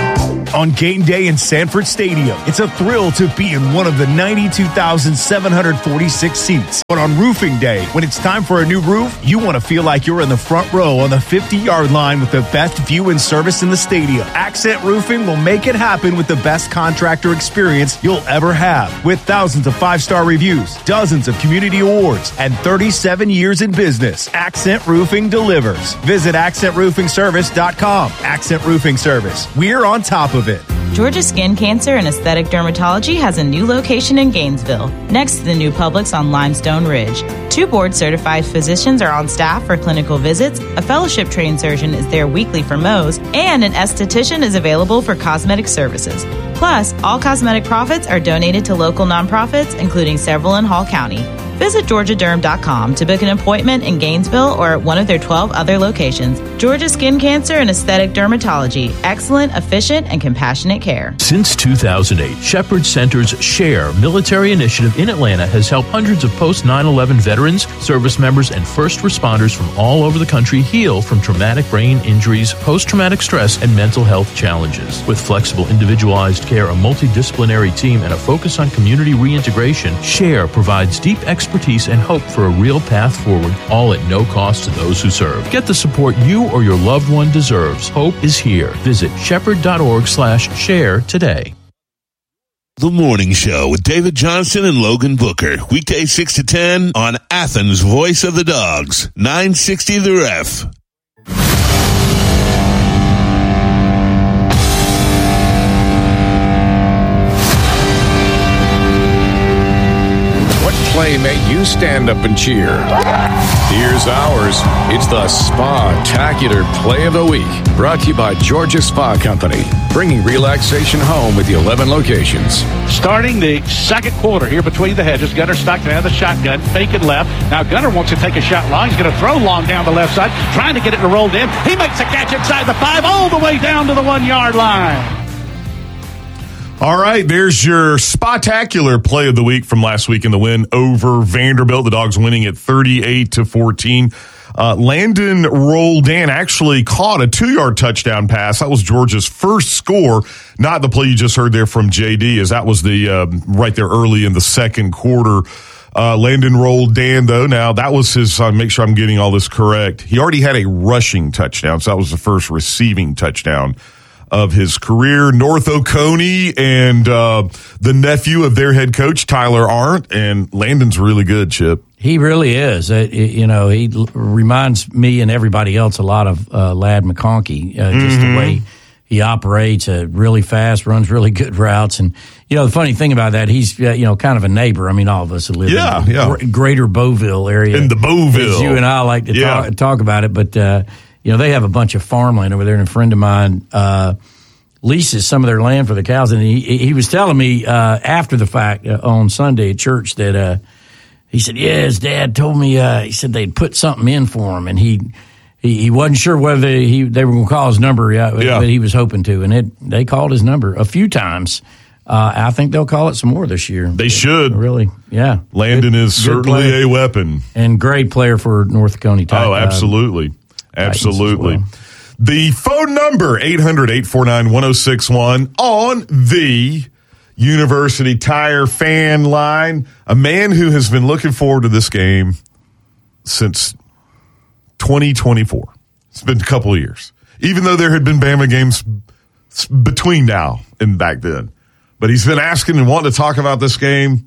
Speaker 22: On game day in Sanford Stadium, it's a thrill to be in one of the ninety-two thousand seven hundred forty-six seats. But on roofing day, when it's time for a new roof, you want to feel like you're in the front row on the fifty-yard line with the best view and service in the stadium. Accent Roofing will make it happen with the best contractor experience you'll ever have. With thousands of five-star reviews, dozens of community awards, and thirty-seven years in business, Accent Roofing delivers. Visit accent roofing service dot com. Accent Roofing Service. We're on top of it.
Speaker 23: Georgia Skin Cancer and Aesthetic Dermatology has a new location in Gainesville, next to the new Publix on Limestone Ridge. Two board-certified physicians are on staff for clinical visits, a fellowship-trained surgeon is there weekly for Mohs, and an esthetician is available for cosmetic services. Plus, all cosmetic profits are donated to local nonprofits, including several in Hall County. Visit georgia derm dot com to book an appointment in Gainesville or at one of their twelve other locations. Georgia Skin Cancer and Aesthetic Dermatology. Excellent, efficient, and compassionate care.
Speaker 4: Since two thousand eight, Shepherd Center's SHARE military initiative in Atlanta has helped hundreds of post nine eleven veterans, service members, and first responders from all over the country heal from traumatic brain injuries, post-traumatic stress, and mental health challenges. With flexible, individualized care, a multidisciplinary team, and a focus on community reintegration, SHARE provides deep expertise and hope for a real path forward, all at no cost to those who serve. Get the support you or your loved one deserves. Hope is here. Visit shepherd.org slash share today.
Speaker 15: The Morning Show with David Johnson and Logan Booker. Weekday six to ten on Athens' Voice of the Dogs. nine sixty The Ref.
Speaker 14: Play made you stand up and cheer. Here's ours. It's the Spa-tacular Play of the Week, brought to you by Georgia Spa Company, bringing relaxation home with the eleven locations.
Speaker 5: Starting the second quarter here between the hedges, Gunner Stockton out of the shotgun, faking left. Now Gunner wants to take a shot long. He's going to throw long down the left side, trying to get it to roll in. He makes a catch inside the five, all the way down to the one-yard line.
Speaker 16: All right, there's your spectacular play of the week from last week in the win over Vanderbilt. The Dogs winning at thirty-eight to fourteen. Uh, Landon Roldan actually caught a two-yard touchdown pass. That was Georgia's first score, not the play you just heard there from J D, as that was the uh, right there early in the second quarter. Uh, Landon Roldan, though, now that was his, uh, make sure I'm getting all this correct. He already had a rushing touchdown, so that was the first receiving touchdown of his career. North Oconee and uh, the nephew of their head coach, Tyler Arndt, and Landon's really good, Chip.
Speaker 17: He really is. Uh, you know, he l- reminds me and everybody else a lot of uh, Ladd McConkey, uh, just
Speaker 16: Mm-hmm.
Speaker 17: the way he operates, uh, really fast, runs really good routes. And, you know, the funny thing about that, he's, uh, you know, kind of a neighbor. I mean, all of us who live
Speaker 16: Yeah,
Speaker 17: in the
Speaker 16: yeah.
Speaker 17: gr- greater Beauville area.
Speaker 16: In the Beauville.
Speaker 17: As you and I like to
Speaker 16: Yeah.
Speaker 17: talk, talk about it. But, uh, you know, they have a bunch of farmland over there, and a friend of mine uh, leases some of their land for the cows. And he, he was telling me uh, after the fact uh, on Sunday at church that uh, he said, yeah, his dad told me, uh, he said they'd put something in for him, and he he, he wasn't sure whether he they were going to call his number, yeah,
Speaker 16: Yeah.
Speaker 17: but he was hoping to. And it, they called his number a few times. Uh, I think they'll call it some more this year.
Speaker 16: They should.
Speaker 17: Really, yeah.
Speaker 16: Landon
Speaker 17: Good-
Speaker 16: is
Speaker 17: good
Speaker 16: certainly
Speaker 17: player.
Speaker 16: a weapon.
Speaker 17: And great player for North Coney.
Speaker 16: Oh, absolutely. Absolutely.
Speaker 17: well.
Speaker 16: The phone number, eight hundred, eight four nine, one oh six one on the University Tire fan line. A man who has been looking forward to this game since twenty twenty-four. It's been a couple of years. Even though there had been Bama games between now and back then. But he's been asking and wanting to talk about this game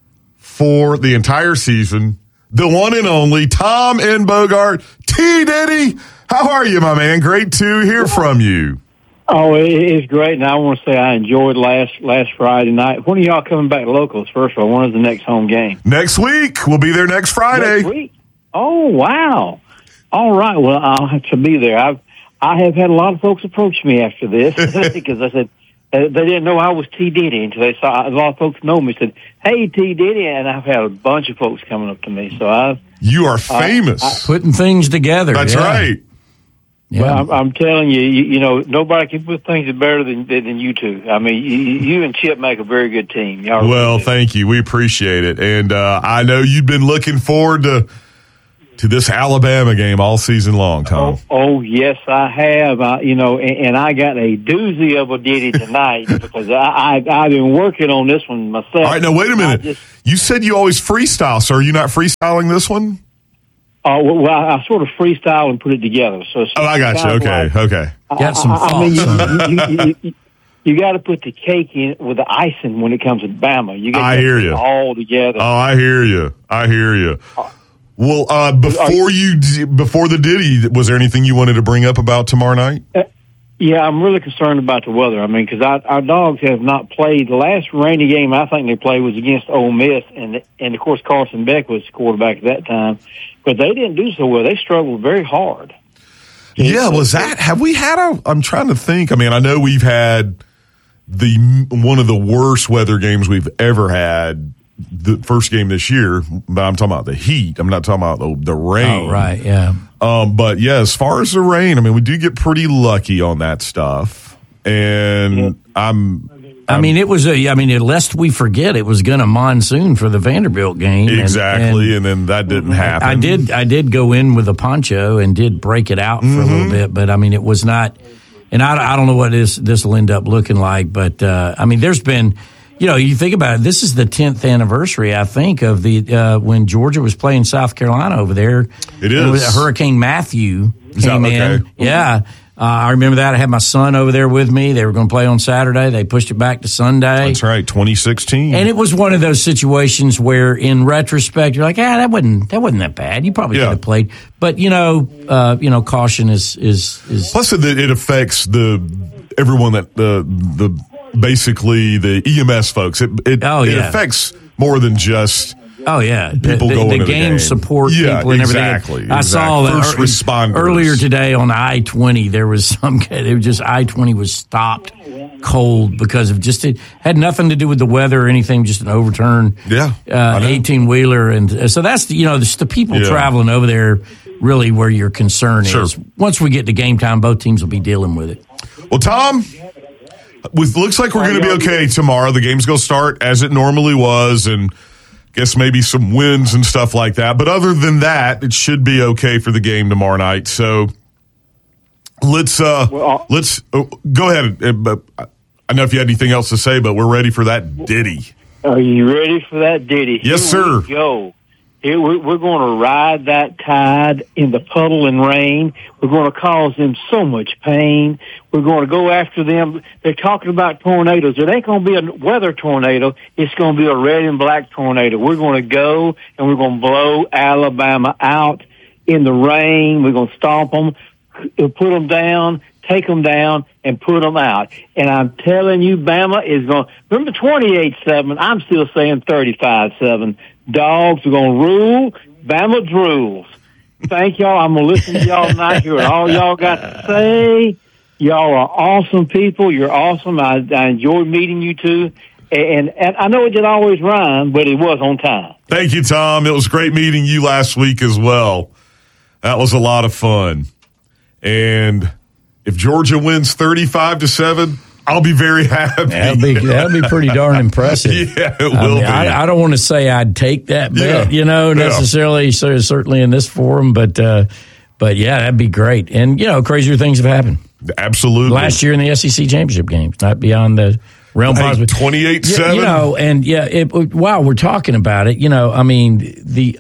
Speaker 16: for the entire season. The one and only Tom N. Bogart. T. Diddy, how are you, my man? Great to hear from you.
Speaker 6: Oh, it- it's great, and I want to say I enjoyed last last Friday night. When are y'all coming back to locals, first of all? When is the next home game?
Speaker 16: Next week. We'll be there next Friday.
Speaker 6: Next week? Oh, wow. All right. Well, I'll have to be there. I've, I have had a lot of folks approach me after this because I said, uh, they didn't know I was T. Diddy until they saw, a lot of folks know me, said, hey, T. Diddy, and I've had a bunch of folks coming up to me. So I've,
Speaker 16: You are famous.
Speaker 6: I- I-
Speaker 17: Putting things together.
Speaker 16: That's
Speaker 17: yeah.
Speaker 16: right.
Speaker 17: Yeah.
Speaker 6: Well, I'm, I'm telling you, you, you know, nobody can put things better than than you two. I mean, you, you and Chip make a very good team. Y'all really
Speaker 16: Well,
Speaker 6: do.
Speaker 16: thank you. We appreciate it. And uh, I know you've been looking forward to to this Alabama game all season long, Tom.
Speaker 6: Oh, oh yes, I have. I, you know, and, and I got a doozy of a ditty tonight because I, I I've been working on this one myself.
Speaker 16: All right, now wait a minute.
Speaker 6: Just,
Speaker 16: You said you always freestyle, so are you not freestyling this one?
Speaker 6: uh, well, well, I, I sort of freestyle and put it together. So it's
Speaker 16: Oh, I got you.
Speaker 6: kind of
Speaker 16: Okay,
Speaker 6: like-
Speaker 16: okay.
Speaker 17: Got some
Speaker 6: I, I mean,
Speaker 17: thoughts.
Speaker 6: you, you, you, you, you got to put the cake in with the icing when it comes to Bama. You got
Speaker 16: I
Speaker 6: to
Speaker 16: hear
Speaker 6: put it
Speaker 16: you.
Speaker 6: all together.
Speaker 16: Oh, I hear you. I hear you. Well, uh, before you, before the Diddy, was there anything you wanted to bring up about tomorrow night?
Speaker 6: Yeah, I'm really concerned about the weather. I mean, because our, our dogs have not played. The last rainy game I think they played was against Ole Miss, and and of course Carson Beck was the quarterback at that time. But they didn't do so well. They struggled very hard.
Speaker 16: Yeah, was that? Have we had a? I'm trying to think. I mean, I know we've had the one of the worst weather games we've ever had the first game this year, but I'm talking about the heat. I'm not talking about the, the rain.
Speaker 17: Oh, right, yeah.
Speaker 16: Um, but yeah, as far as the rain, I mean, we do get pretty lucky on that stuff. And yeah. I'm, I'm.
Speaker 17: I mean, it was a. I mean, lest we forget, it was going to monsoon for the Vanderbilt game.
Speaker 16: Exactly, and,
Speaker 17: and,
Speaker 16: and then that didn't happen.
Speaker 17: I did. I did go in with a poncho and did break it out for mm-hmm. a little bit, but I mean, it was not. And I, I don't know what this this will end up looking like, but uh, I mean, there's been. You know, you think about it, this is the tenth anniversary, I think, of the uh, when Georgia was playing South Carolina over there.
Speaker 16: It is.
Speaker 17: Hurricane Matthew came
Speaker 16: okay?
Speaker 17: in. Yeah. Uh, I remember that. I had my son over there with me. They were going to play on Saturday. They pushed it back to Sunday.
Speaker 16: That's right, twenty sixteen.
Speaker 17: And it was one of those situations where, in retrospect, you're like, ah, that wasn't that wasn't that bad. You probably
Speaker 16: yeah.
Speaker 17: could have played. But, you know, uh, you know, caution is is, is
Speaker 16: Plus, it, it affects the everyone that the the basically the E M S folks. It it,
Speaker 17: oh,
Speaker 16: it
Speaker 17: yeah.
Speaker 16: affects more than just
Speaker 17: oh yeah
Speaker 16: people
Speaker 17: the,
Speaker 16: going
Speaker 17: the,
Speaker 16: to the
Speaker 17: game,
Speaker 16: game
Speaker 17: support
Speaker 16: yeah,
Speaker 17: people and
Speaker 16: exactly,
Speaker 17: everything. I
Speaker 16: exactly.
Speaker 17: saw that
Speaker 16: First responders.
Speaker 17: earlier today on I twenty. There was some it was just I twenty was stopped cold because of just it had nothing to do with the weather or anything. Just an overturned
Speaker 16: yeah
Speaker 17: uh, eighteen wheeler, and so that's the, you know the, the people
Speaker 16: yeah.
Speaker 17: traveling over there. Really, where your concern
Speaker 16: sure.
Speaker 17: is. Once we get to game time, both teams will be dealing with it.
Speaker 16: Well, Tom. With looks like we're going to be okay tomorrow. The game's going to start as it normally was, and guess maybe some wins and stuff like that. But other than that, it should be okay for the game tomorrow night. So let's uh, well, let's oh, go ahead. But I don't know if you had anything else to say, but we're ready for that ditty.
Speaker 6: Are you ready for that ditty?
Speaker 16: Yes,
Speaker 6: Here
Speaker 16: sir.
Speaker 6: We go. Here we, we're going to ride that tide in the puddle and rain. We're going to cause them so much pain. We're going to go after them. They're talking about tornadoes. It ain't going to be a weather tornado. It's going to be a red and black tornado. We're going to go and we're going to blow Alabama out in the rain. We're going to stomp them, put them down, take them down, and put them out. And I'm telling you, Bama is going to – remember twenty-eight seven? I'm still saying thirty-five seven. Dogs are going to rule. Bama drools. Thank y'all. I'm going to listen to y'all tonight, hear what all y'all got to say. Y'all are awesome people. You're awesome. I, I enjoyed meeting you two. And, and I know it didn't always rhyme, but it was on time.
Speaker 16: Thank you, Tom. It was great meeting you last week as well. That was a lot of fun. And if Georgia wins thirty-five to seven, I'll be very happy.
Speaker 17: That'll be that'll be pretty darn impressive.
Speaker 16: Yeah, it will
Speaker 17: I mean,
Speaker 16: be.
Speaker 17: I, I don't want to say I'd take that bet,
Speaker 16: Yeah.
Speaker 17: you know, necessarily.
Speaker 16: Yeah.
Speaker 17: So certainly in this forum, but uh, but yeah, that'd be great. And you know, crazier things have happened.
Speaker 16: Absolutely.
Speaker 17: Last year in the S E C championship games, not beyond the realm
Speaker 16: Hey,
Speaker 17: possible.
Speaker 16: twenty-eight seven.
Speaker 17: You know, and yeah, it, while we're talking about it, you know, I mean, the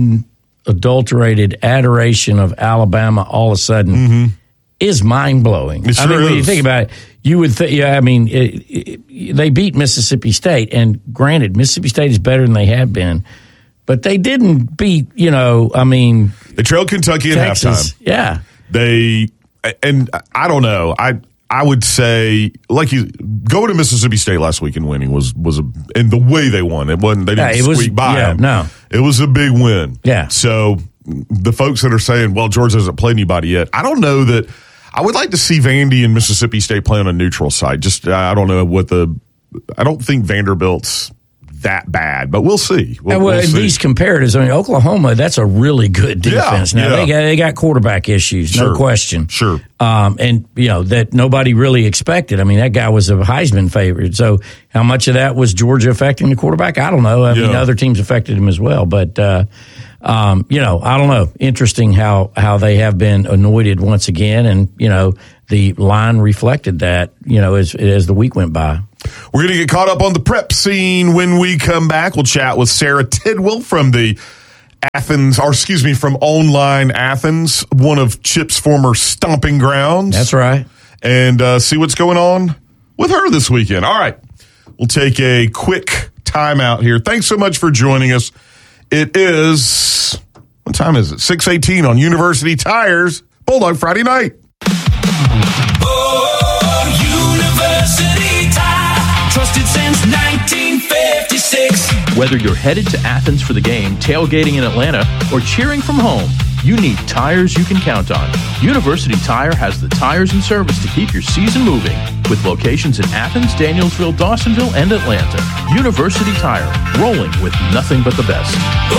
Speaker 17: unadulterated adoration of Alabama all of a sudden.
Speaker 16: Mm-hmm.
Speaker 17: Is mind blowing.
Speaker 16: It
Speaker 17: I mean,
Speaker 16: sure
Speaker 17: when you
Speaker 16: is.
Speaker 17: think about it, you would think. Yeah, I mean, it, it, they beat Mississippi State, and granted, Mississippi State is better than they have been, but they didn't beat. You know, I mean,
Speaker 16: they trailed Kentucky at
Speaker 17: Texas,
Speaker 16: halftime.
Speaker 17: Yeah,
Speaker 16: they and I don't know. I I would say like you going to Mississippi State last week and winning was was a and the way they won it wasn't they didn't
Speaker 17: yeah, it was,
Speaker 16: squeak by
Speaker 17: yeah,
Speaker 16: them.
Speaker 17: No,
Speaker 16: it was a big win.
Speaker 17: Yeah.
Speaker 16: So the folks that are saying, well, Georgia hasn't played anybody yet, I don't know that. I would like to see Vandy and Mississippi State play on a neutral site. Just I don't know what the I don't think Vanderbilt's that bad, but we'll see. We'll,
Speaker 17: well,
Speaker 16: we'll see.
Speaker 17: These comparatives, I mean, Oklahoma, that's a really good defense.
Speaker 16: Yeah,
Speaker 17: now
Speaker 16: yeah.
Speaker 17: they got they got quarterback issues,
Speaker 16: Sure.
Speaker 17: no question.
Speaker 16: Sure,
Speaker 17: um, and you know that nobody really expected. I mean, that guy was a Heisman favorite. So how much of that was Georgia affecting the quarterback? I don't know. I
Speaker 16: Yeah.
Speaker 17: mean, other teams affected him as well, but. Uh, Um, you know, I don't know. Interesting how, how they have been anointed once again. And, you know, the line reflected that, you know, as, as the week went by.
Speaker 16: We're going to get caught up on the prep scene when we come back. We'll chat with Sarah Tidwell from the Athens, or excuse me, from Online Athens, one of Chip's former stomping grounds.
Speaker 17: That's right.
Speaker 16: And uh, see what's going on with her this weekend. All right. We'll take a quick timeout here. Thanks so much for joining us. It is, what time is it? six eighteen on University Tires, Bulldog Friday night.
Speaker 2: Oh, University Tire, trusted since nineteen fifty-six.
Speaker 4: Whether you're headed to Athens for the game, tailgating in Atlanta, or cheering from home, you need tires you can count on. University Tire has the tires and service to keep your season moving, with locations in Athens, Danielsville, Dawsonville, and Atlanta. University Tire, rolling with nothing but the best.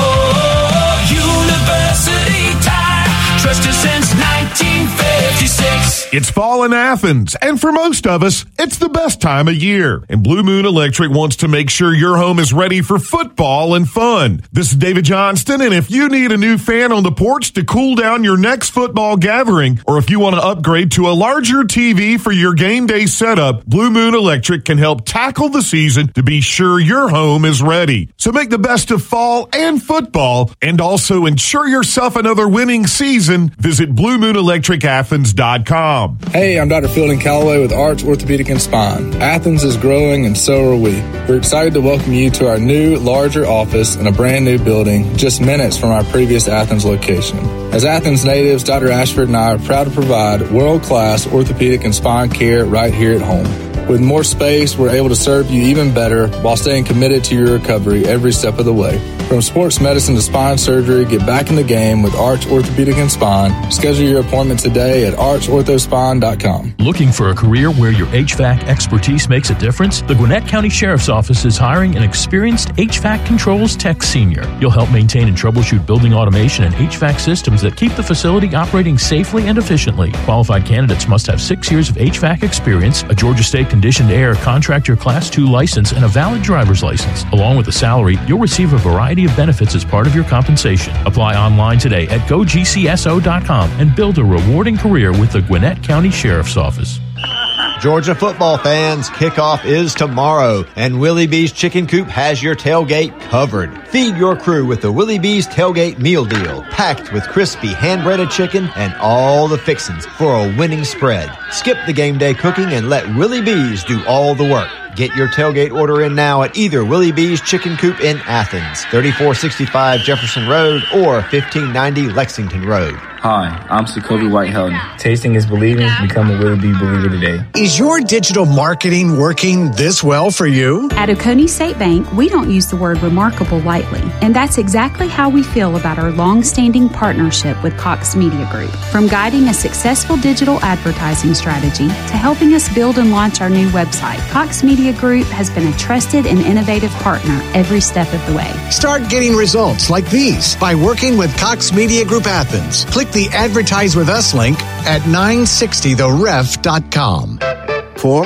Speaker 2: Oh, University Tire, trusted since nineteen fifty-six.
Speaker 16: It's fall in Athens, and for most of us, it's the best time of year. And Blue Moon Electric wants to make sure your home is ready for football and fun. This is David Johnston, and if you need a new fan on the porch to cool down your next football gathering, or if you want to upgrade to a larger T V for your game day setup, Blue Moon Electric can help tackle the season to be sure your home is ready. So make the best of fall and football, and also ensure yourself another winning season. Visit blue moon electric athens dot com.
Speaker 3: Hey, I'm Doctor Fielding Calloway with Arch Orthopedic and Spine. Athens is growing, and so are we. We're excited to welcome you to our new, larger office in a brand new building just minutes from our previous Athens location. As Athens natives, Doctor Ashford and I are proud to provide world-class orthopedic and spine care right here at home. With more space, we're able to serve you even better while staying committed to your recovery every step of the way. From sports medicine to spine surgery, get back in the game with Arch Orthopedic and Spine. Schedule your appointment today at arch ortho spine dot com.
Speaker 4: Looking for a career where your H V A C expertise makes a difference? The Gwinnett County Sheriff's Office is hiring an experienced H V A C controls tech senior. You'll help maintain and troubleshoot building automation and H V A C systems that keep the facility operating safely and efficiently. Qualified candidates must have six years of H V A C experience, a Georgia State conditioned air contractor class two license, and a valid driver's license. Along with the salary, you'll receive a variety of benefits as part of your compensation. Apply online today at go g c s o dot com and build a rewarding career with the Gwinnett County Sheriff's Office.
Speaker 7: Georgia football fans, kickoff is tomorrow, and Willie B's Chicken Coop has your tailgate covered. Feed your crew with the Willie B's Tailgate Meal Deal, packed with crispy hand-breaded chicken and all the fixings for a winning spread. Skip the game day cooking and let Willie B's do all the work. Get your tailgate order in now at either Willie B's Chicken Coop in Athens, thirty-four sixty-five Jefferson Road, or fifteen ninety Lexington Road.
Speaker 8: Hi, I'm Sokobi Whitehelden. Tasting is believing. Become a Willie B believer today.
Speaker 24: Is your digital marketing working this well for you?
Speaker 25: At Oconee State Bank, we don't use the word remarkable lightly, and that's exactly how we feel about our long-standing partnership with Cox Media Group. From guiding a successful digital advertising strategy to helping us build and launch our new website, Cox Media Group has been a trusted and innovative partner every step of the way.
Speaker 24: Start getting results like these by working with Cox Media Group Athens. Click the Advertise With Us link at nine sixty the ref dot com.
Speaker 21: Pork,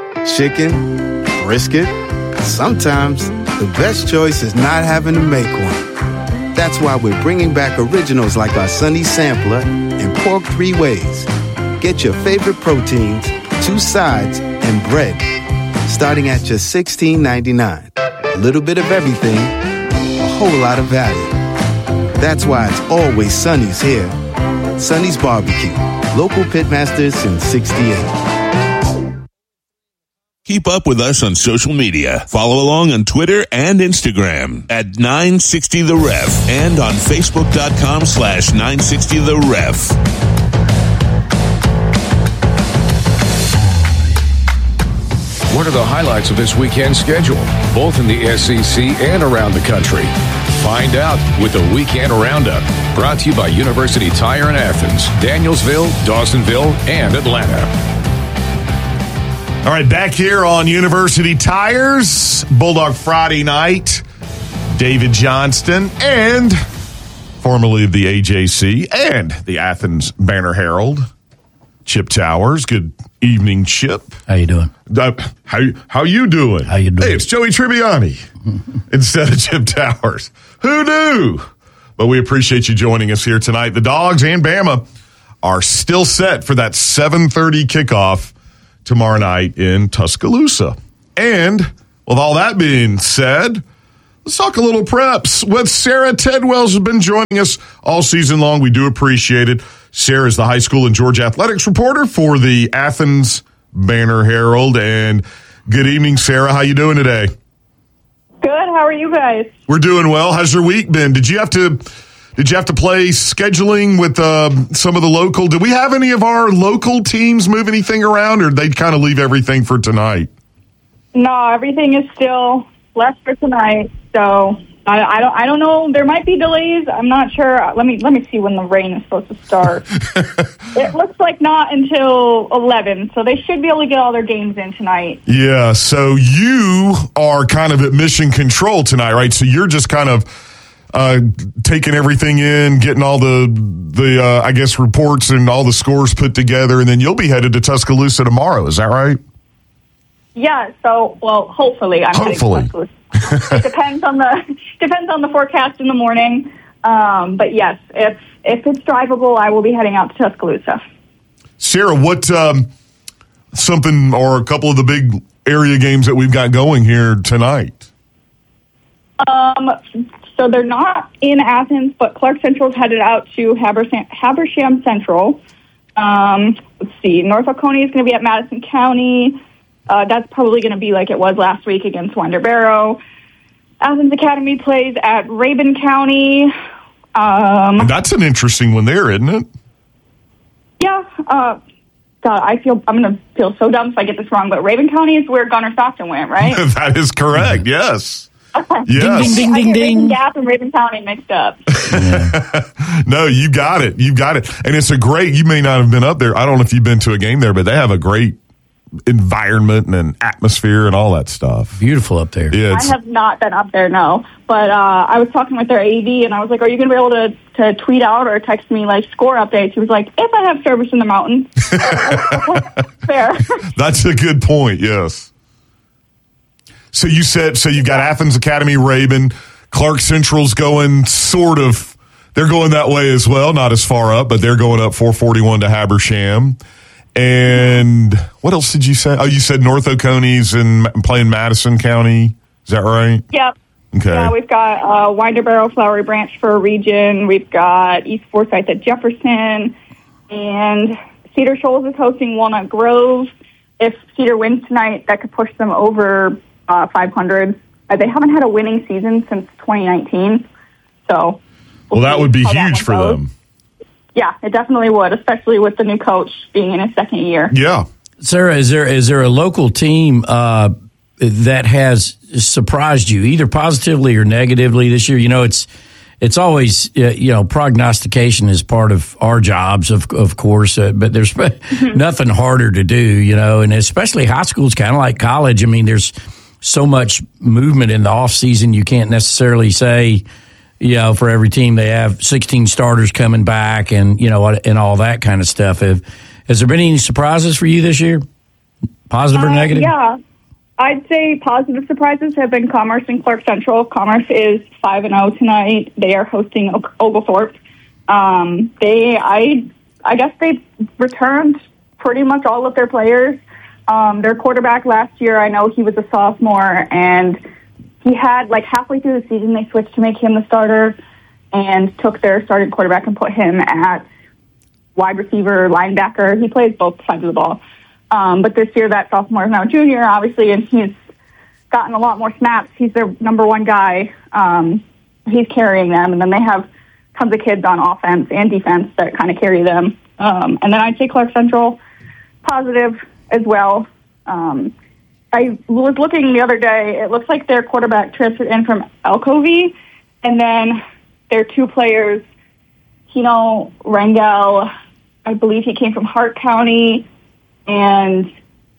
Speaker 21: chicken, brisket. Sometimes the best choice is not having to make one. That's why we're bringing back originals like our Sunny Sampler and Pork Three Ways. Get your favorite proteins, two sides, and bread, starting at just sixteen ninety-nine. A little bit of everything, a whole lot of value. That's why it's always Sunny's here. Sunny's Barbecue, local pitmasters since sixty-eight.
Speaker 15: Keep up with us on social media. Follow along on Twitter and Instagram at nine sixty the ref and on facebook.com slash 960 the ref.
Speaker 14: What are the highlights of this weekend's schedule, both in the S E C and around the country? Find out with the Weekend Roundup, brought to you by University Tire in Athens, Danielsville, Dawsonville, and Atlanta.
Speaker 16: All right, back here on University Tires, Bulldog Friday night, David Johnston, and formerly of the A J C and the Athens Banner Herald, Chip Towers. Good evening, Chip.
Speaker 17: How you doing?
Speaker 16: Uh, how how you doing?
Speaker 17: How you doing?
Speaker 16: Hey, it's Joey Tribbiani instead of Chip Towers. Who knew? But we appreciate you joining us here tonight. The Dogs and Bama are still set for that seven thirty kickoff tomorrow night in Tuscaloosa. And with all that being said, let's talk a little preps with Sarah Tedwells, who's been joining us all season long. We do appreciate it. Sarah is the high school and Georgia athletics reporter for the Athens Banner Herald. And good evening, Sarah. How you doing today?
Speaker 26: Good. How are you guys?
Speaker 16: We're doing well. How's your week been? Did you have to did you have to play scheduling with uh, some of the local? Did we have any of our local teams move anything around, or did they kind of leave everything for tonight?
Speaker 26: No, everything is still left for tonight. So I, I don't. I don't know. There might be delays. I'm not sure. Let me let me see when the rain is supposed to start. It looks like not until eleven, so they should be able to get all their games in tonight.
Speaker 16: Yeah. So you are kind of at mission control tonight, right? So you're just kind of uh, taking everything in, getting all the the uh, I guess reports and all the scores put together, and then you'll be headed to Tuscaloosa tomorrow. Is that right?
Speaker 26: Yeah. So, well, hopefully, I'm
Speaker 16: hopefully.
Speaker 26: heading to Tuscaloosa. It depends on the depends on the forecast in the morning. Um, but yes, if if it's drivable, I will be heading out to Tuscaloosa.
Speaker 16: Sarah, what um, something or a couple of the big area games that we've got going here tonight?
Speaker 26: Um, so they're not in Athens, but Clark Central's headed out to Habersham, Habersham Central. Um, let's see, North Oconee is going to be at Madison County. Uh, that's probably going to be like it was last week against Winder Barrow. Athens Academy plays at Rabun County. Um,
Speaker 16: That's an interesting one there, isn't it?
Speaker 26: Yeah. Uh, God, I feel I'm going to feel so dumb if I get this wrong, but Rabun County is where Gunnar Stockton went, right?
Speaker 16: That is correct. Yes. Yes.
Speaker 26: Ding, ding, ding, ding, ding. Gap and Rabun County mixed up.
Speaker 16: No, you got it. You got it. And it's a great, you may not have been up there. I don't know if you've been to a game there, but they have a great environment and an atmosphere and all that stuff.
Speaker 17: Beautiful up there.
Speaker 16: Yeah,
Speaker 26: I have not been up there, no. But uh, I was talking with their A D, and I was like, are you going to be able to, to tweet out or text me, like, score updates? He was like, if I have service in the mountains. Fair.
Speaker 16: That's a good point, yes. So you said, so you got Athens Academy, Rabun, Clark Central's going sort of, they're going that way as well, not as far up, but they're going up four forty-one to Habersham. And what else did you say? Oh, you said North Oconee's in playing Madison County. Is that right?
Speaker 26: Yep.
Speaker 16: Okay.
Speaker 26: Yeah, we've got uh, Winder Barrow, Flowery Branch for a region. We've got East Forsyth at Jefferson. And Cedar Shoals is hosting Walnut Grove. If Cedar wins tonight, that could push them over uh, five hundred. Uh, they haven't had a winning season since twenty nineteen. So,
Speaker 16: Well, that would be huge for them.
Speaker 26: Yeah, it definitely would, especially with the new coach being in his second year.
Speaker 16: Yeah.
Speaker 17: Sarah, is there is there a local team uh, that has surprised you, either positively or negatively this year? You know, it's it's always, uh, you know, prognostication is part of our jobs, of of course, uh, but there's nothing harder to do, you know, and especially high school is kind of like college. I mean, there's so much movement in the off season, you can't necessarily say, you know, for every team they have sixteen starters coming back and, you know, and all that kind of stuff. Have, has there been any surprises for you this year? Positive or
Speaker 26: Uh,
Speaker 17: negative?
Speaker 26: Yeah. I'd say positive surprises have been Commerce and Clark Central. Commerce is five and oh tonight. They are hosting o- Oglethorpe. Um, they, I, I guess they returned pretty much all of their players. Um, their quarterback last year, I know he was a sophomore, and he had, like, halfway through the season, they switched to make him the starter and took their starting quarterback and put him at wide receiver, linebacker. He plays both sides of the ball. Um, but this year, that sophomore is now a junior, obviously, and he's gotten a lot more snaps. He's their number one guy. Um, he's carrying them, and then they have tons of kids on offense and defense that kind of carry them. Um, and then I'd say Clark Central, positive as well. Um, I was looking the other day. It looks like their quarterback transferred in from Alcovy, and then their two players, Tino Rangel, I believe he came from Hart County, and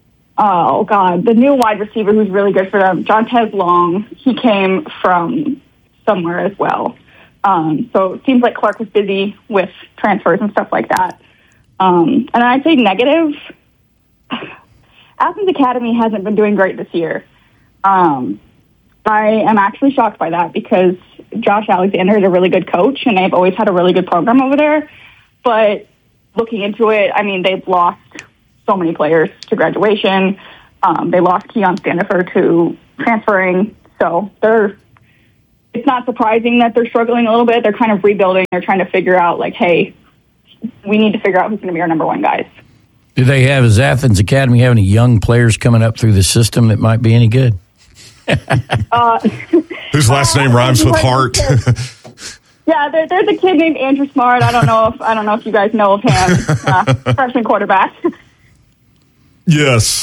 Speaker 26: oh god, the new wide receiver who's really good for them, Jontez Long, he came from somewhere as well. Um, so it seems like Clark was busy with transfers and stuff like that. Um, and I'd say negative. Athens Academy hasn't been doing great this year. Um, I am actually shocked by that because Josh Alexander is a really good coach, and they've always had a really good program over there. But looking into it, I mean, they've lost so many players to graduation. Um, they lost Keon Standifer to transferring. So they're. It's not surprising that they're struggling a little bit. They're kind of rebuilding. They're trying to figure out, like, hey, we need to figure out who's going to be our number one guys.
Speaker 17: Do they have, is Athens Academy have any young players coming up through the system that might be any good?
Speaker 26: uh,
Speaker 16: Whose last name rhymes with Hart?
Speaker 26: Yeah, there, there's a kid named Andrew Smart. I don't know if I don't know if you guys know of him. Uh, freshman quarterback.
Speaker 16: Yes.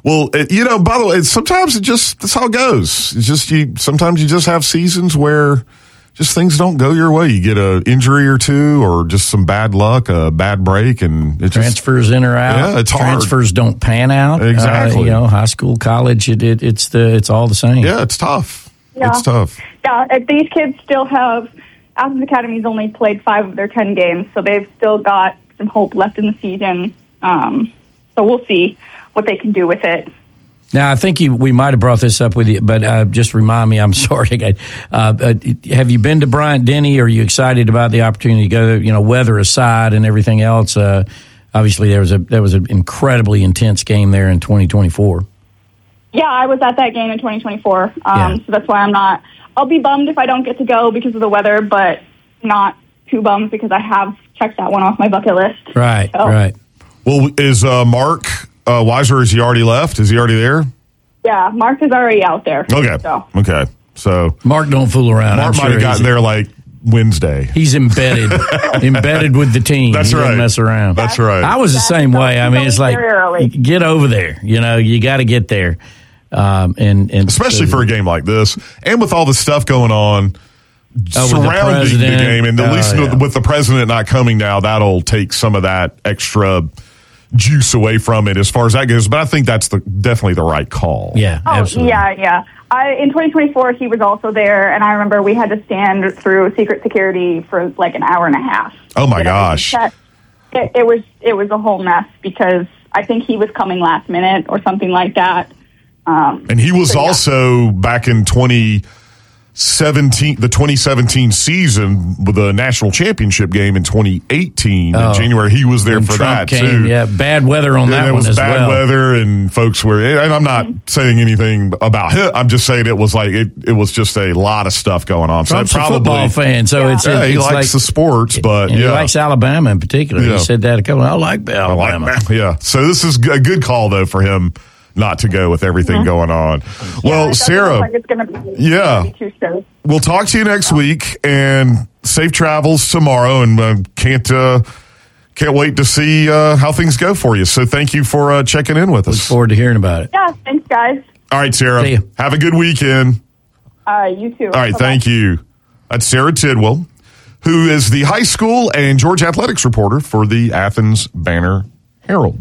Speaker 16: Well, it, you know, by the way, sometimes it just, that's how it goes. It's just, you, sometimes you just have seasons where just things don't go your way. You get an injury or two or just some bad luck, a bad break, and it
Speaker 17: transfers
Speaker 16: just,
Speaker 17: in or out.
Speaker 16: Yeah, it's hard.
Speaker 17: Transfers don't pan out.
Speaker 16: Exactly.
Speaker 17: Uh, you know, high school, college, it, it, it's the it's all the same.
Speaker 16: Yeah, it's tough.
Speaker 26: Yeah.
Speaker 16: It's tough.
Speaker 26: Yeah, uh, these kids still have, Athens Academy's only played five of their ten games, so they've still got some hope left in the season. Um, so we'll see what they can do with it.
Speaker 17: Now, I think you, we might have brought this up with you, but uh, just remind me, I'm sorry. Uh, uh, have you been to Bryant-Denny? Are you excited about the opportunity to go there? You know, weather aside and everything else, uh, obviously there was a there was an incredibly intense game there in twenty twenty-four.
Speaker 26: Yeah, I was at that game in twenty twenty-four, um,
Speaker 17: Yeah.
Speaker 26: so that's why I'm not, I'll be bummed if I don't get to go because of the weather, but not too bummed because I have checked that one off my bucket list.
Speaker 17: Right,
Speaker 26: So-
Speaker 17: right.
Speaker 16: Well, is uh, Mark uh, Weiser, is he already left? Is he already there?
Speaker 26: Yeah, Mark is already out there.
Speaker 16: Okay.
Speaker 26: So.
Speaker 16: Okay. So
Speaker 17: Mark don't fool around.
Speaker 16: Mark
Speaker 17: I'm
Speaker 16: might
Speaker 17: sure
Speaker 16: have gotten
Speaker 17: he's-
Speaker 16: there like Wednesday.
Speaker 17: He's embedded, embedded with the team.
Speaker 16: That's
Speaker 17: he doesn't
Speaker 16: right.
Speaker 17: mess around.
Speaker 16: That's right.
Speaker 17: I was the same way. I mean, it's like get over there. You know, you got to get there, um, and and
Speaker 16: especially for a game like this, and with all the stuff going on
Speaker 17: Oh, with the
Speaker 16: surrounding the,
Speaker 17: president.
Speaker 16: game, and at
Speaker 17: Oh,
Speaker 16: least
Speaker 17: yeah.
Speaker 16: with the president not coming now, that'll take some of that extra juice away from it as far as that goes. But I think that's the definitely the right call.
Speaker 17: Yeah,
Speaker 26: Oh, yeah, yeah. I, in twenty twenty-four, he was also there, and I remember we had to stand through secret security for like an hour and a half.
Speaker 16: Oh my
Speaker 26: You know,
Speaker 16: gosh.
Speaker 26: that- It, it was it was a whole mess because I think he was coming last minute or something like that. Um,
Speaker 16: And he was
Speaker 26: so, yeah.
Speaker 16: also back in twenty seventeen, the twenty seventeen season with the national championship game in twenty eighteen
Speaker 17: Oh.
Speaker 16: in January. He was there
Speaker 17: When
Speaker 16: for
Speaker 17: Trump
Speaker 16: that
Speaker 17: came,
Speaker 16: too.
Speaker 17: yeah, bad weather on
Speaker 16: Yeah,
Speaker 17: that
Speaker 16: it
Speaker 17: one
Speaker 16: was
Speaker 17: as
Speaker 16: bad
Speaker 17: well.
Speaker 16: weather, and folks were. And I'm not saying anything about him. I'm just saying it was like it. It was just a lot of stuff going on.
Speaker 17: Trump's
Speaker 16: so it
Speaker 17: a
Speaker 16: probably,
Speaker 17: football fan, so it's,
Speaker 16: yeah, he
Speaker 17: it's
Speaker 16: likes
Speaker 17: like,
Speaker 16: the sports, but
Speaker 17: and
Speaker 16: yeah,
Speaker 17: he likes Alabama in particular.
Speaker 16: Yeah.
Speaker 17: He said that a couple. I like
Speaker 16: I
Speaker 17: Alabama.
Speaker 16: like that. Yeah. So this is a good call though for him not to go with everything
Speaker 26: Mhm.
Speaker 16: going on.
Speaker 26: Yeah,
Speaker 16: Well,
Speaker 26: it doesn't
Speaker 16: Sarah,
Speaker 26: look like it's gonna be,
Speaker 16: yeah.
Speaker 26: gonna be too soon.
Speaker 16: we'll talk to you next week, and safe travels tomorrow. And uh, can't uh, can't wait to see uh, how things go for you. So thank you for uh, checking in with us.
Speaker 17: Look forward to hearing about it.
Speaker 26: Yeah, thanks, guys.
Speaker 16: All right, Sarah.
Speaker 17: See you.
Speaker 16: Have a good weekend.
Speaker 26: Uh, you too.
Speaker 16: All right,
Speaker 26: Bye-bye.
Speaker 16: thank you. That's Sarah Tidwell, who is the high school and Georgia athletics reporter for the Athens Banner Herald.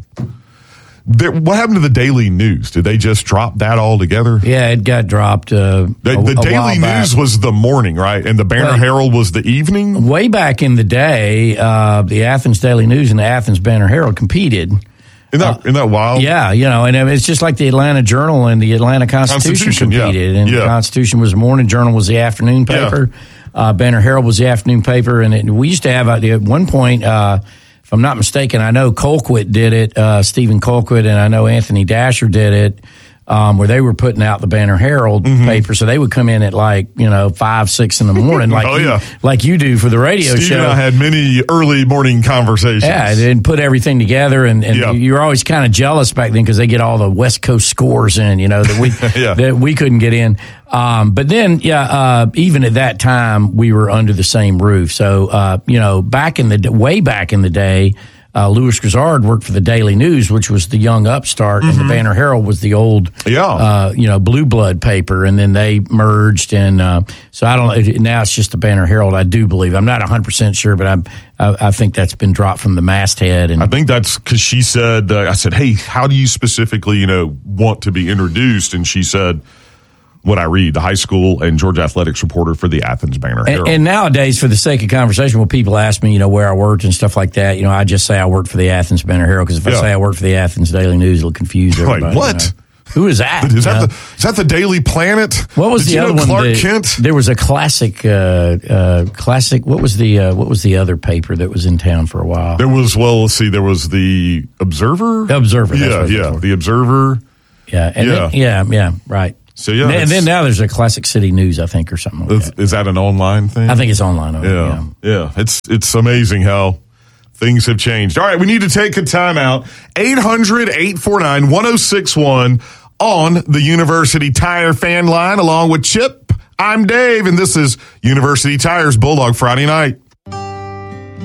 Speaker 16: There, what happened to the Daily News? Did they just drop that altogether?
Speaker 17: Yeah, it got dropped. Uh,
Speaker 16: The,
Speaker 17: a,
Speaker 16: the
Speaker 17: a
Speaker 16: Daily
Speaker 17: while back.
Speaker 16: News was the morning, right? And the Banner
Speaker 17: Well,
Speaker 16: Herald was the evening?
Speaker 17: Way back in the day, uh, the Athens Daily News and the Athens Banner Herald competed.
Speaker 16: Isn't that, isn't that wild?
Speaker 17: Yeah, you know, and it's just like the Atlanta Journal and the Atlanta Constitution,
Speaker 16: Constitution, yeah.
Speaker 17: competed. And
Speaker 16: Yeah.
Speaker 17: the Constitution was the morning, Journal was the afternoon paper, uh, Banner Herald was the afternoon paper. And it, we used to have, uh, at one point, uh, if I'm not mistaken, I know Colquitt did it, uh, Stephen Colquitt, and I know Anthony Dasher did it, um, where they were putting out the Banner Herald
Speaker 16: Mm-hmm.
Speaker 17: paper. So they would come in at like, you know, five, six in the morning, like,
Speaker 16: Oh,
Speaker 17: you,
Speaker 16: yeah.
Speaker 17: like you do for the radio
Speaker 16: Steve
Speaker 17: show.
Speaker 16: and I had many early morning conversations.
Speaker 17: Yeah, and put everything together, and, and
Speaker 16: Yeah.
Speaker 17: you were always kind of jealous back then because they get all the West Coast scores in, you know, that we
Speaker 16: Yeah.
Speaker 17: that we couldn't get in. Um, but then, yeah, uh, even at that time, we were under the same roof. So, uh, you know, back in the way back in the day. Uh, Louis Grizzard worked for the Daily News, which was the young upstart, and the Banner Herald was the old,
Speaker 16: Yeah.
Speaker 17: uh, you know, blue blood paper, and then they merged, and uh, so I don't. Now it's just the Banner Herald. I do believe. I'm not one hundred percent sure, but I'm, I, I think that's been dropped from the masthead. And
Speaker 16: I think that's because she said, uh, I said, hey, how do you specifically, you know, want to be introduced? And she said, what I read, the high school and Georgia athletics reporter for the Athens Banner Herald.
Speaker 17: And, and nowadays, for the sake of conversation, when people ask me, you know, where I worked and stuff like that, you know, I just say I worked for the Athens Banner Herald, because if
Speaker 16: Yeah.
Speaker 17: I say I worked for the Athens Daily News, it'll confuse
Speaker 16: Like,
Speaker 17: everybody.
Speaker 16: what?
Speaker 17: you know. Who is that?
Speaker 16: Is that,
Speaker 17: you know?
Speaker 16: the, is that the Daily Planet?
Speaker 17: What was
Speaker 16: Did
Speaker 17: the
Speaker 16: you
Speaker 17: other
Speaker 16: know
Speaker 17: one?
Speaker 16: Clark
Speaker 17: The-
Speaker 16: Kent?
Speaker 17: There was a classic, uh, uh, classic. What was the uh, what was the other paper that was in town for a while?
Speaker 16: There was, well, let's see, there was the Observer.
Speaker 17: The Observer. That's
Speaker 16: Yeah,
Speaker 17: what it
Speaker 16: yeah,
Speaker 17: was.
Speaker 16: the Observer.
Speaker 17: Yeah, and
Speaker 16: Yeah.
Speaker 17: Then, yeah, yeah, right.
Speaker 16: So yeah,
Speaker 17: and,
Speaker 16: it's-
Speaker 17: then now there's a Classic City News, I think, or something like
Speaker 16: Is,
Speaker 17: that.
Speaker 16: is that an online thing?
Speaker 17: I think it's online. over,
Speaker 16: Yeah, yeah. It's it's amazing how things have changed. All right, we need to take a timeout. eight hundred, eight four nine, one oh six one on the University Tire fan line, along with Chip. I'm Dave, and this is University Tire's Bulldog Friday Night.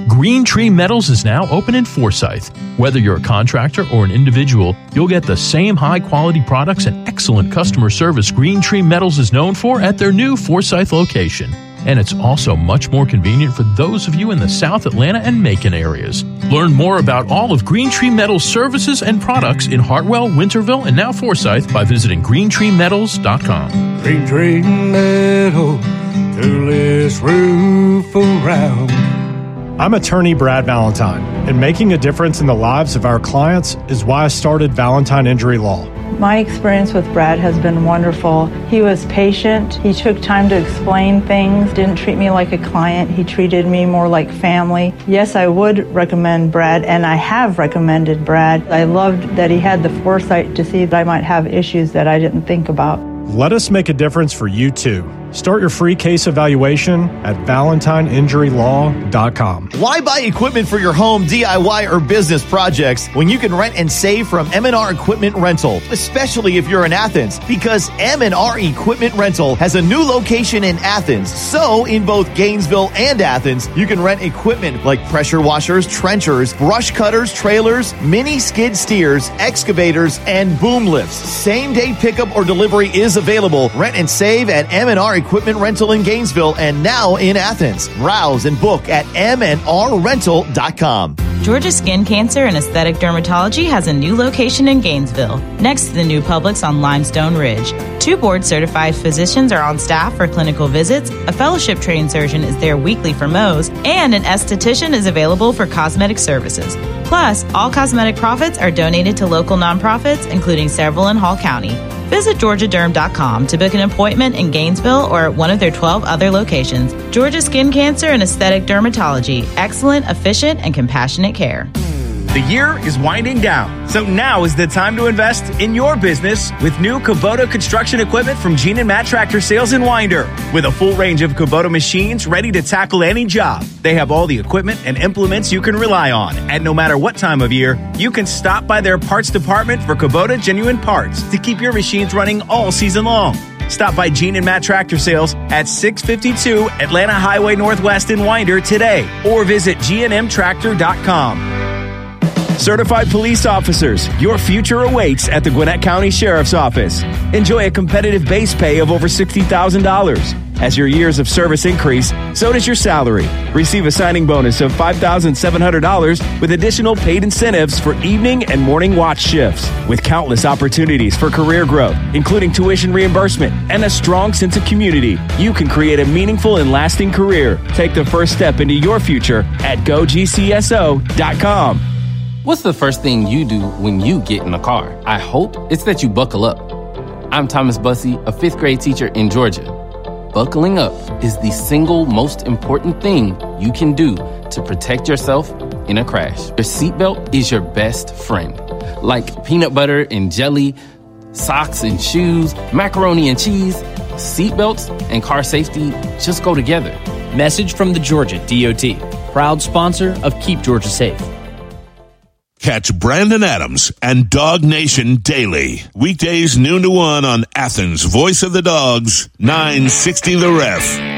Speaker 4: Green Tree Metals is now open in Forsyth. Whether you're a contractor or an individual, you'll get the same high-quality products and excellent customer service Green Tree Metals is known for at their new Forsyth location. And it's also much more convenient for those of you in the South Atlanta and Macon areas. Learn more about all of Green Tree Metals' services and products in Hartwell, Winterville, and now Forsyth by visiting green tree metals dot com.
Speaker 1: Green Tree Metals, coolest roof around.
Speaker 19: I'm attorney Brad Valentine, and making a difference in the lives of our clients is why I started Valentine Injury Law.
Speaker 9: My experience with Brad has been wonderful. He was patient. He took time to explain things, didn't treat me like a client. He treated me more like family. Yes, I would recommend Brad, and I have recommended Brad. I loved that he had the foresight to see that I might have issues that I didn't think about.
Speaker 19: Let us make a difference for you too. Start your free case evaluation at valentine injury law dot com.
Speaker 10: Why buy equipment for your home, D I Y, or business projects when you can rent and save from M and R Equipment Rental, especially if you're in Athens? Because M and R Equipment Rental has a new location in Athens. So in both Gainesville and Athens, you can rent equipment like pressure washers, trenchers, brush cutters, trailers, mini skid steers, excavators, and boom lifts. Same day pickup or delivery is available. Rent and save at M and R Equipment Rental in Gainesville and now in Athens. Browse and book at m and r rental dot com.
Speaker 23: Georgia Skin Cancer and Aesthetic Dermatology has a new location in Gainesville, next to the new Publix on Limestone Ridge. Two board-certified physicians are on staff for clinical visits, a fellowship-trained surgeon is there weekly for Mohs, and an esthetician is available for cosmetic services. Plus, all cosmetic profits are donated to local nonprofits, including several in Hall County. Visit georgia derm dot com to book an appointment in Gainesville or at one of their twelve other locations. Georgia Skin Cancer and Aesthetic Dermatology. Excellent, efficient, and compassionate care.
Speaker 22: The year is winding down, so now is the time to invest in your business with new Kubota construction equipment from Gene and Matt Tractor Sales in Winder. With a full range of Kubota machines ready to tackle any job, they have all the equipment and implements you can rely on. And no matter what time of year, you can stop by their parts department for Kubota genuine parts to keep your machines running all season long. Stop by Gene and Matt Tractor Sales at six fifty-two Atlanta Highway Northwest in Winder today, or visit g n m tractor dot com. Certified police officers, your future awaits at the Gwinnett County Sheriff's Office. Enjoy a competitive base pay of over sixty thousand dollars. As your years of service increase, so does your salary. Receive a signing bonus of five thousand seven hundred dollars with additional paid incentives for evening and morning watch shifts. With countless opportunities for career growth, including tuition reimbursement and a strong sense of community, you can create a meaningful and lasting career. Take the first step into your future at go g c s o dot com.
Speaker 11: What's the first thing you do when you get in a car? I hope it's that you buckle up. I'm Thomas Bussey, a fifth grade teacher in Georgia. Buckling up is the single most important thing you can do to protect yourself in a crash. Your seatbelt is your best friend. Like peanut butter and jelly, socks and shoes, macaroni and cheese, seatbelts and car safety just go together.
Speaker 12: Message from the Georgia D O T, proud sponsor of Keep Georgia Safe.
Speaker 15: Catch Brandon Adams and Dog Nation daily. Weekdays noon to one on Athens' Voice of the Dogs, nine sixty The Ref.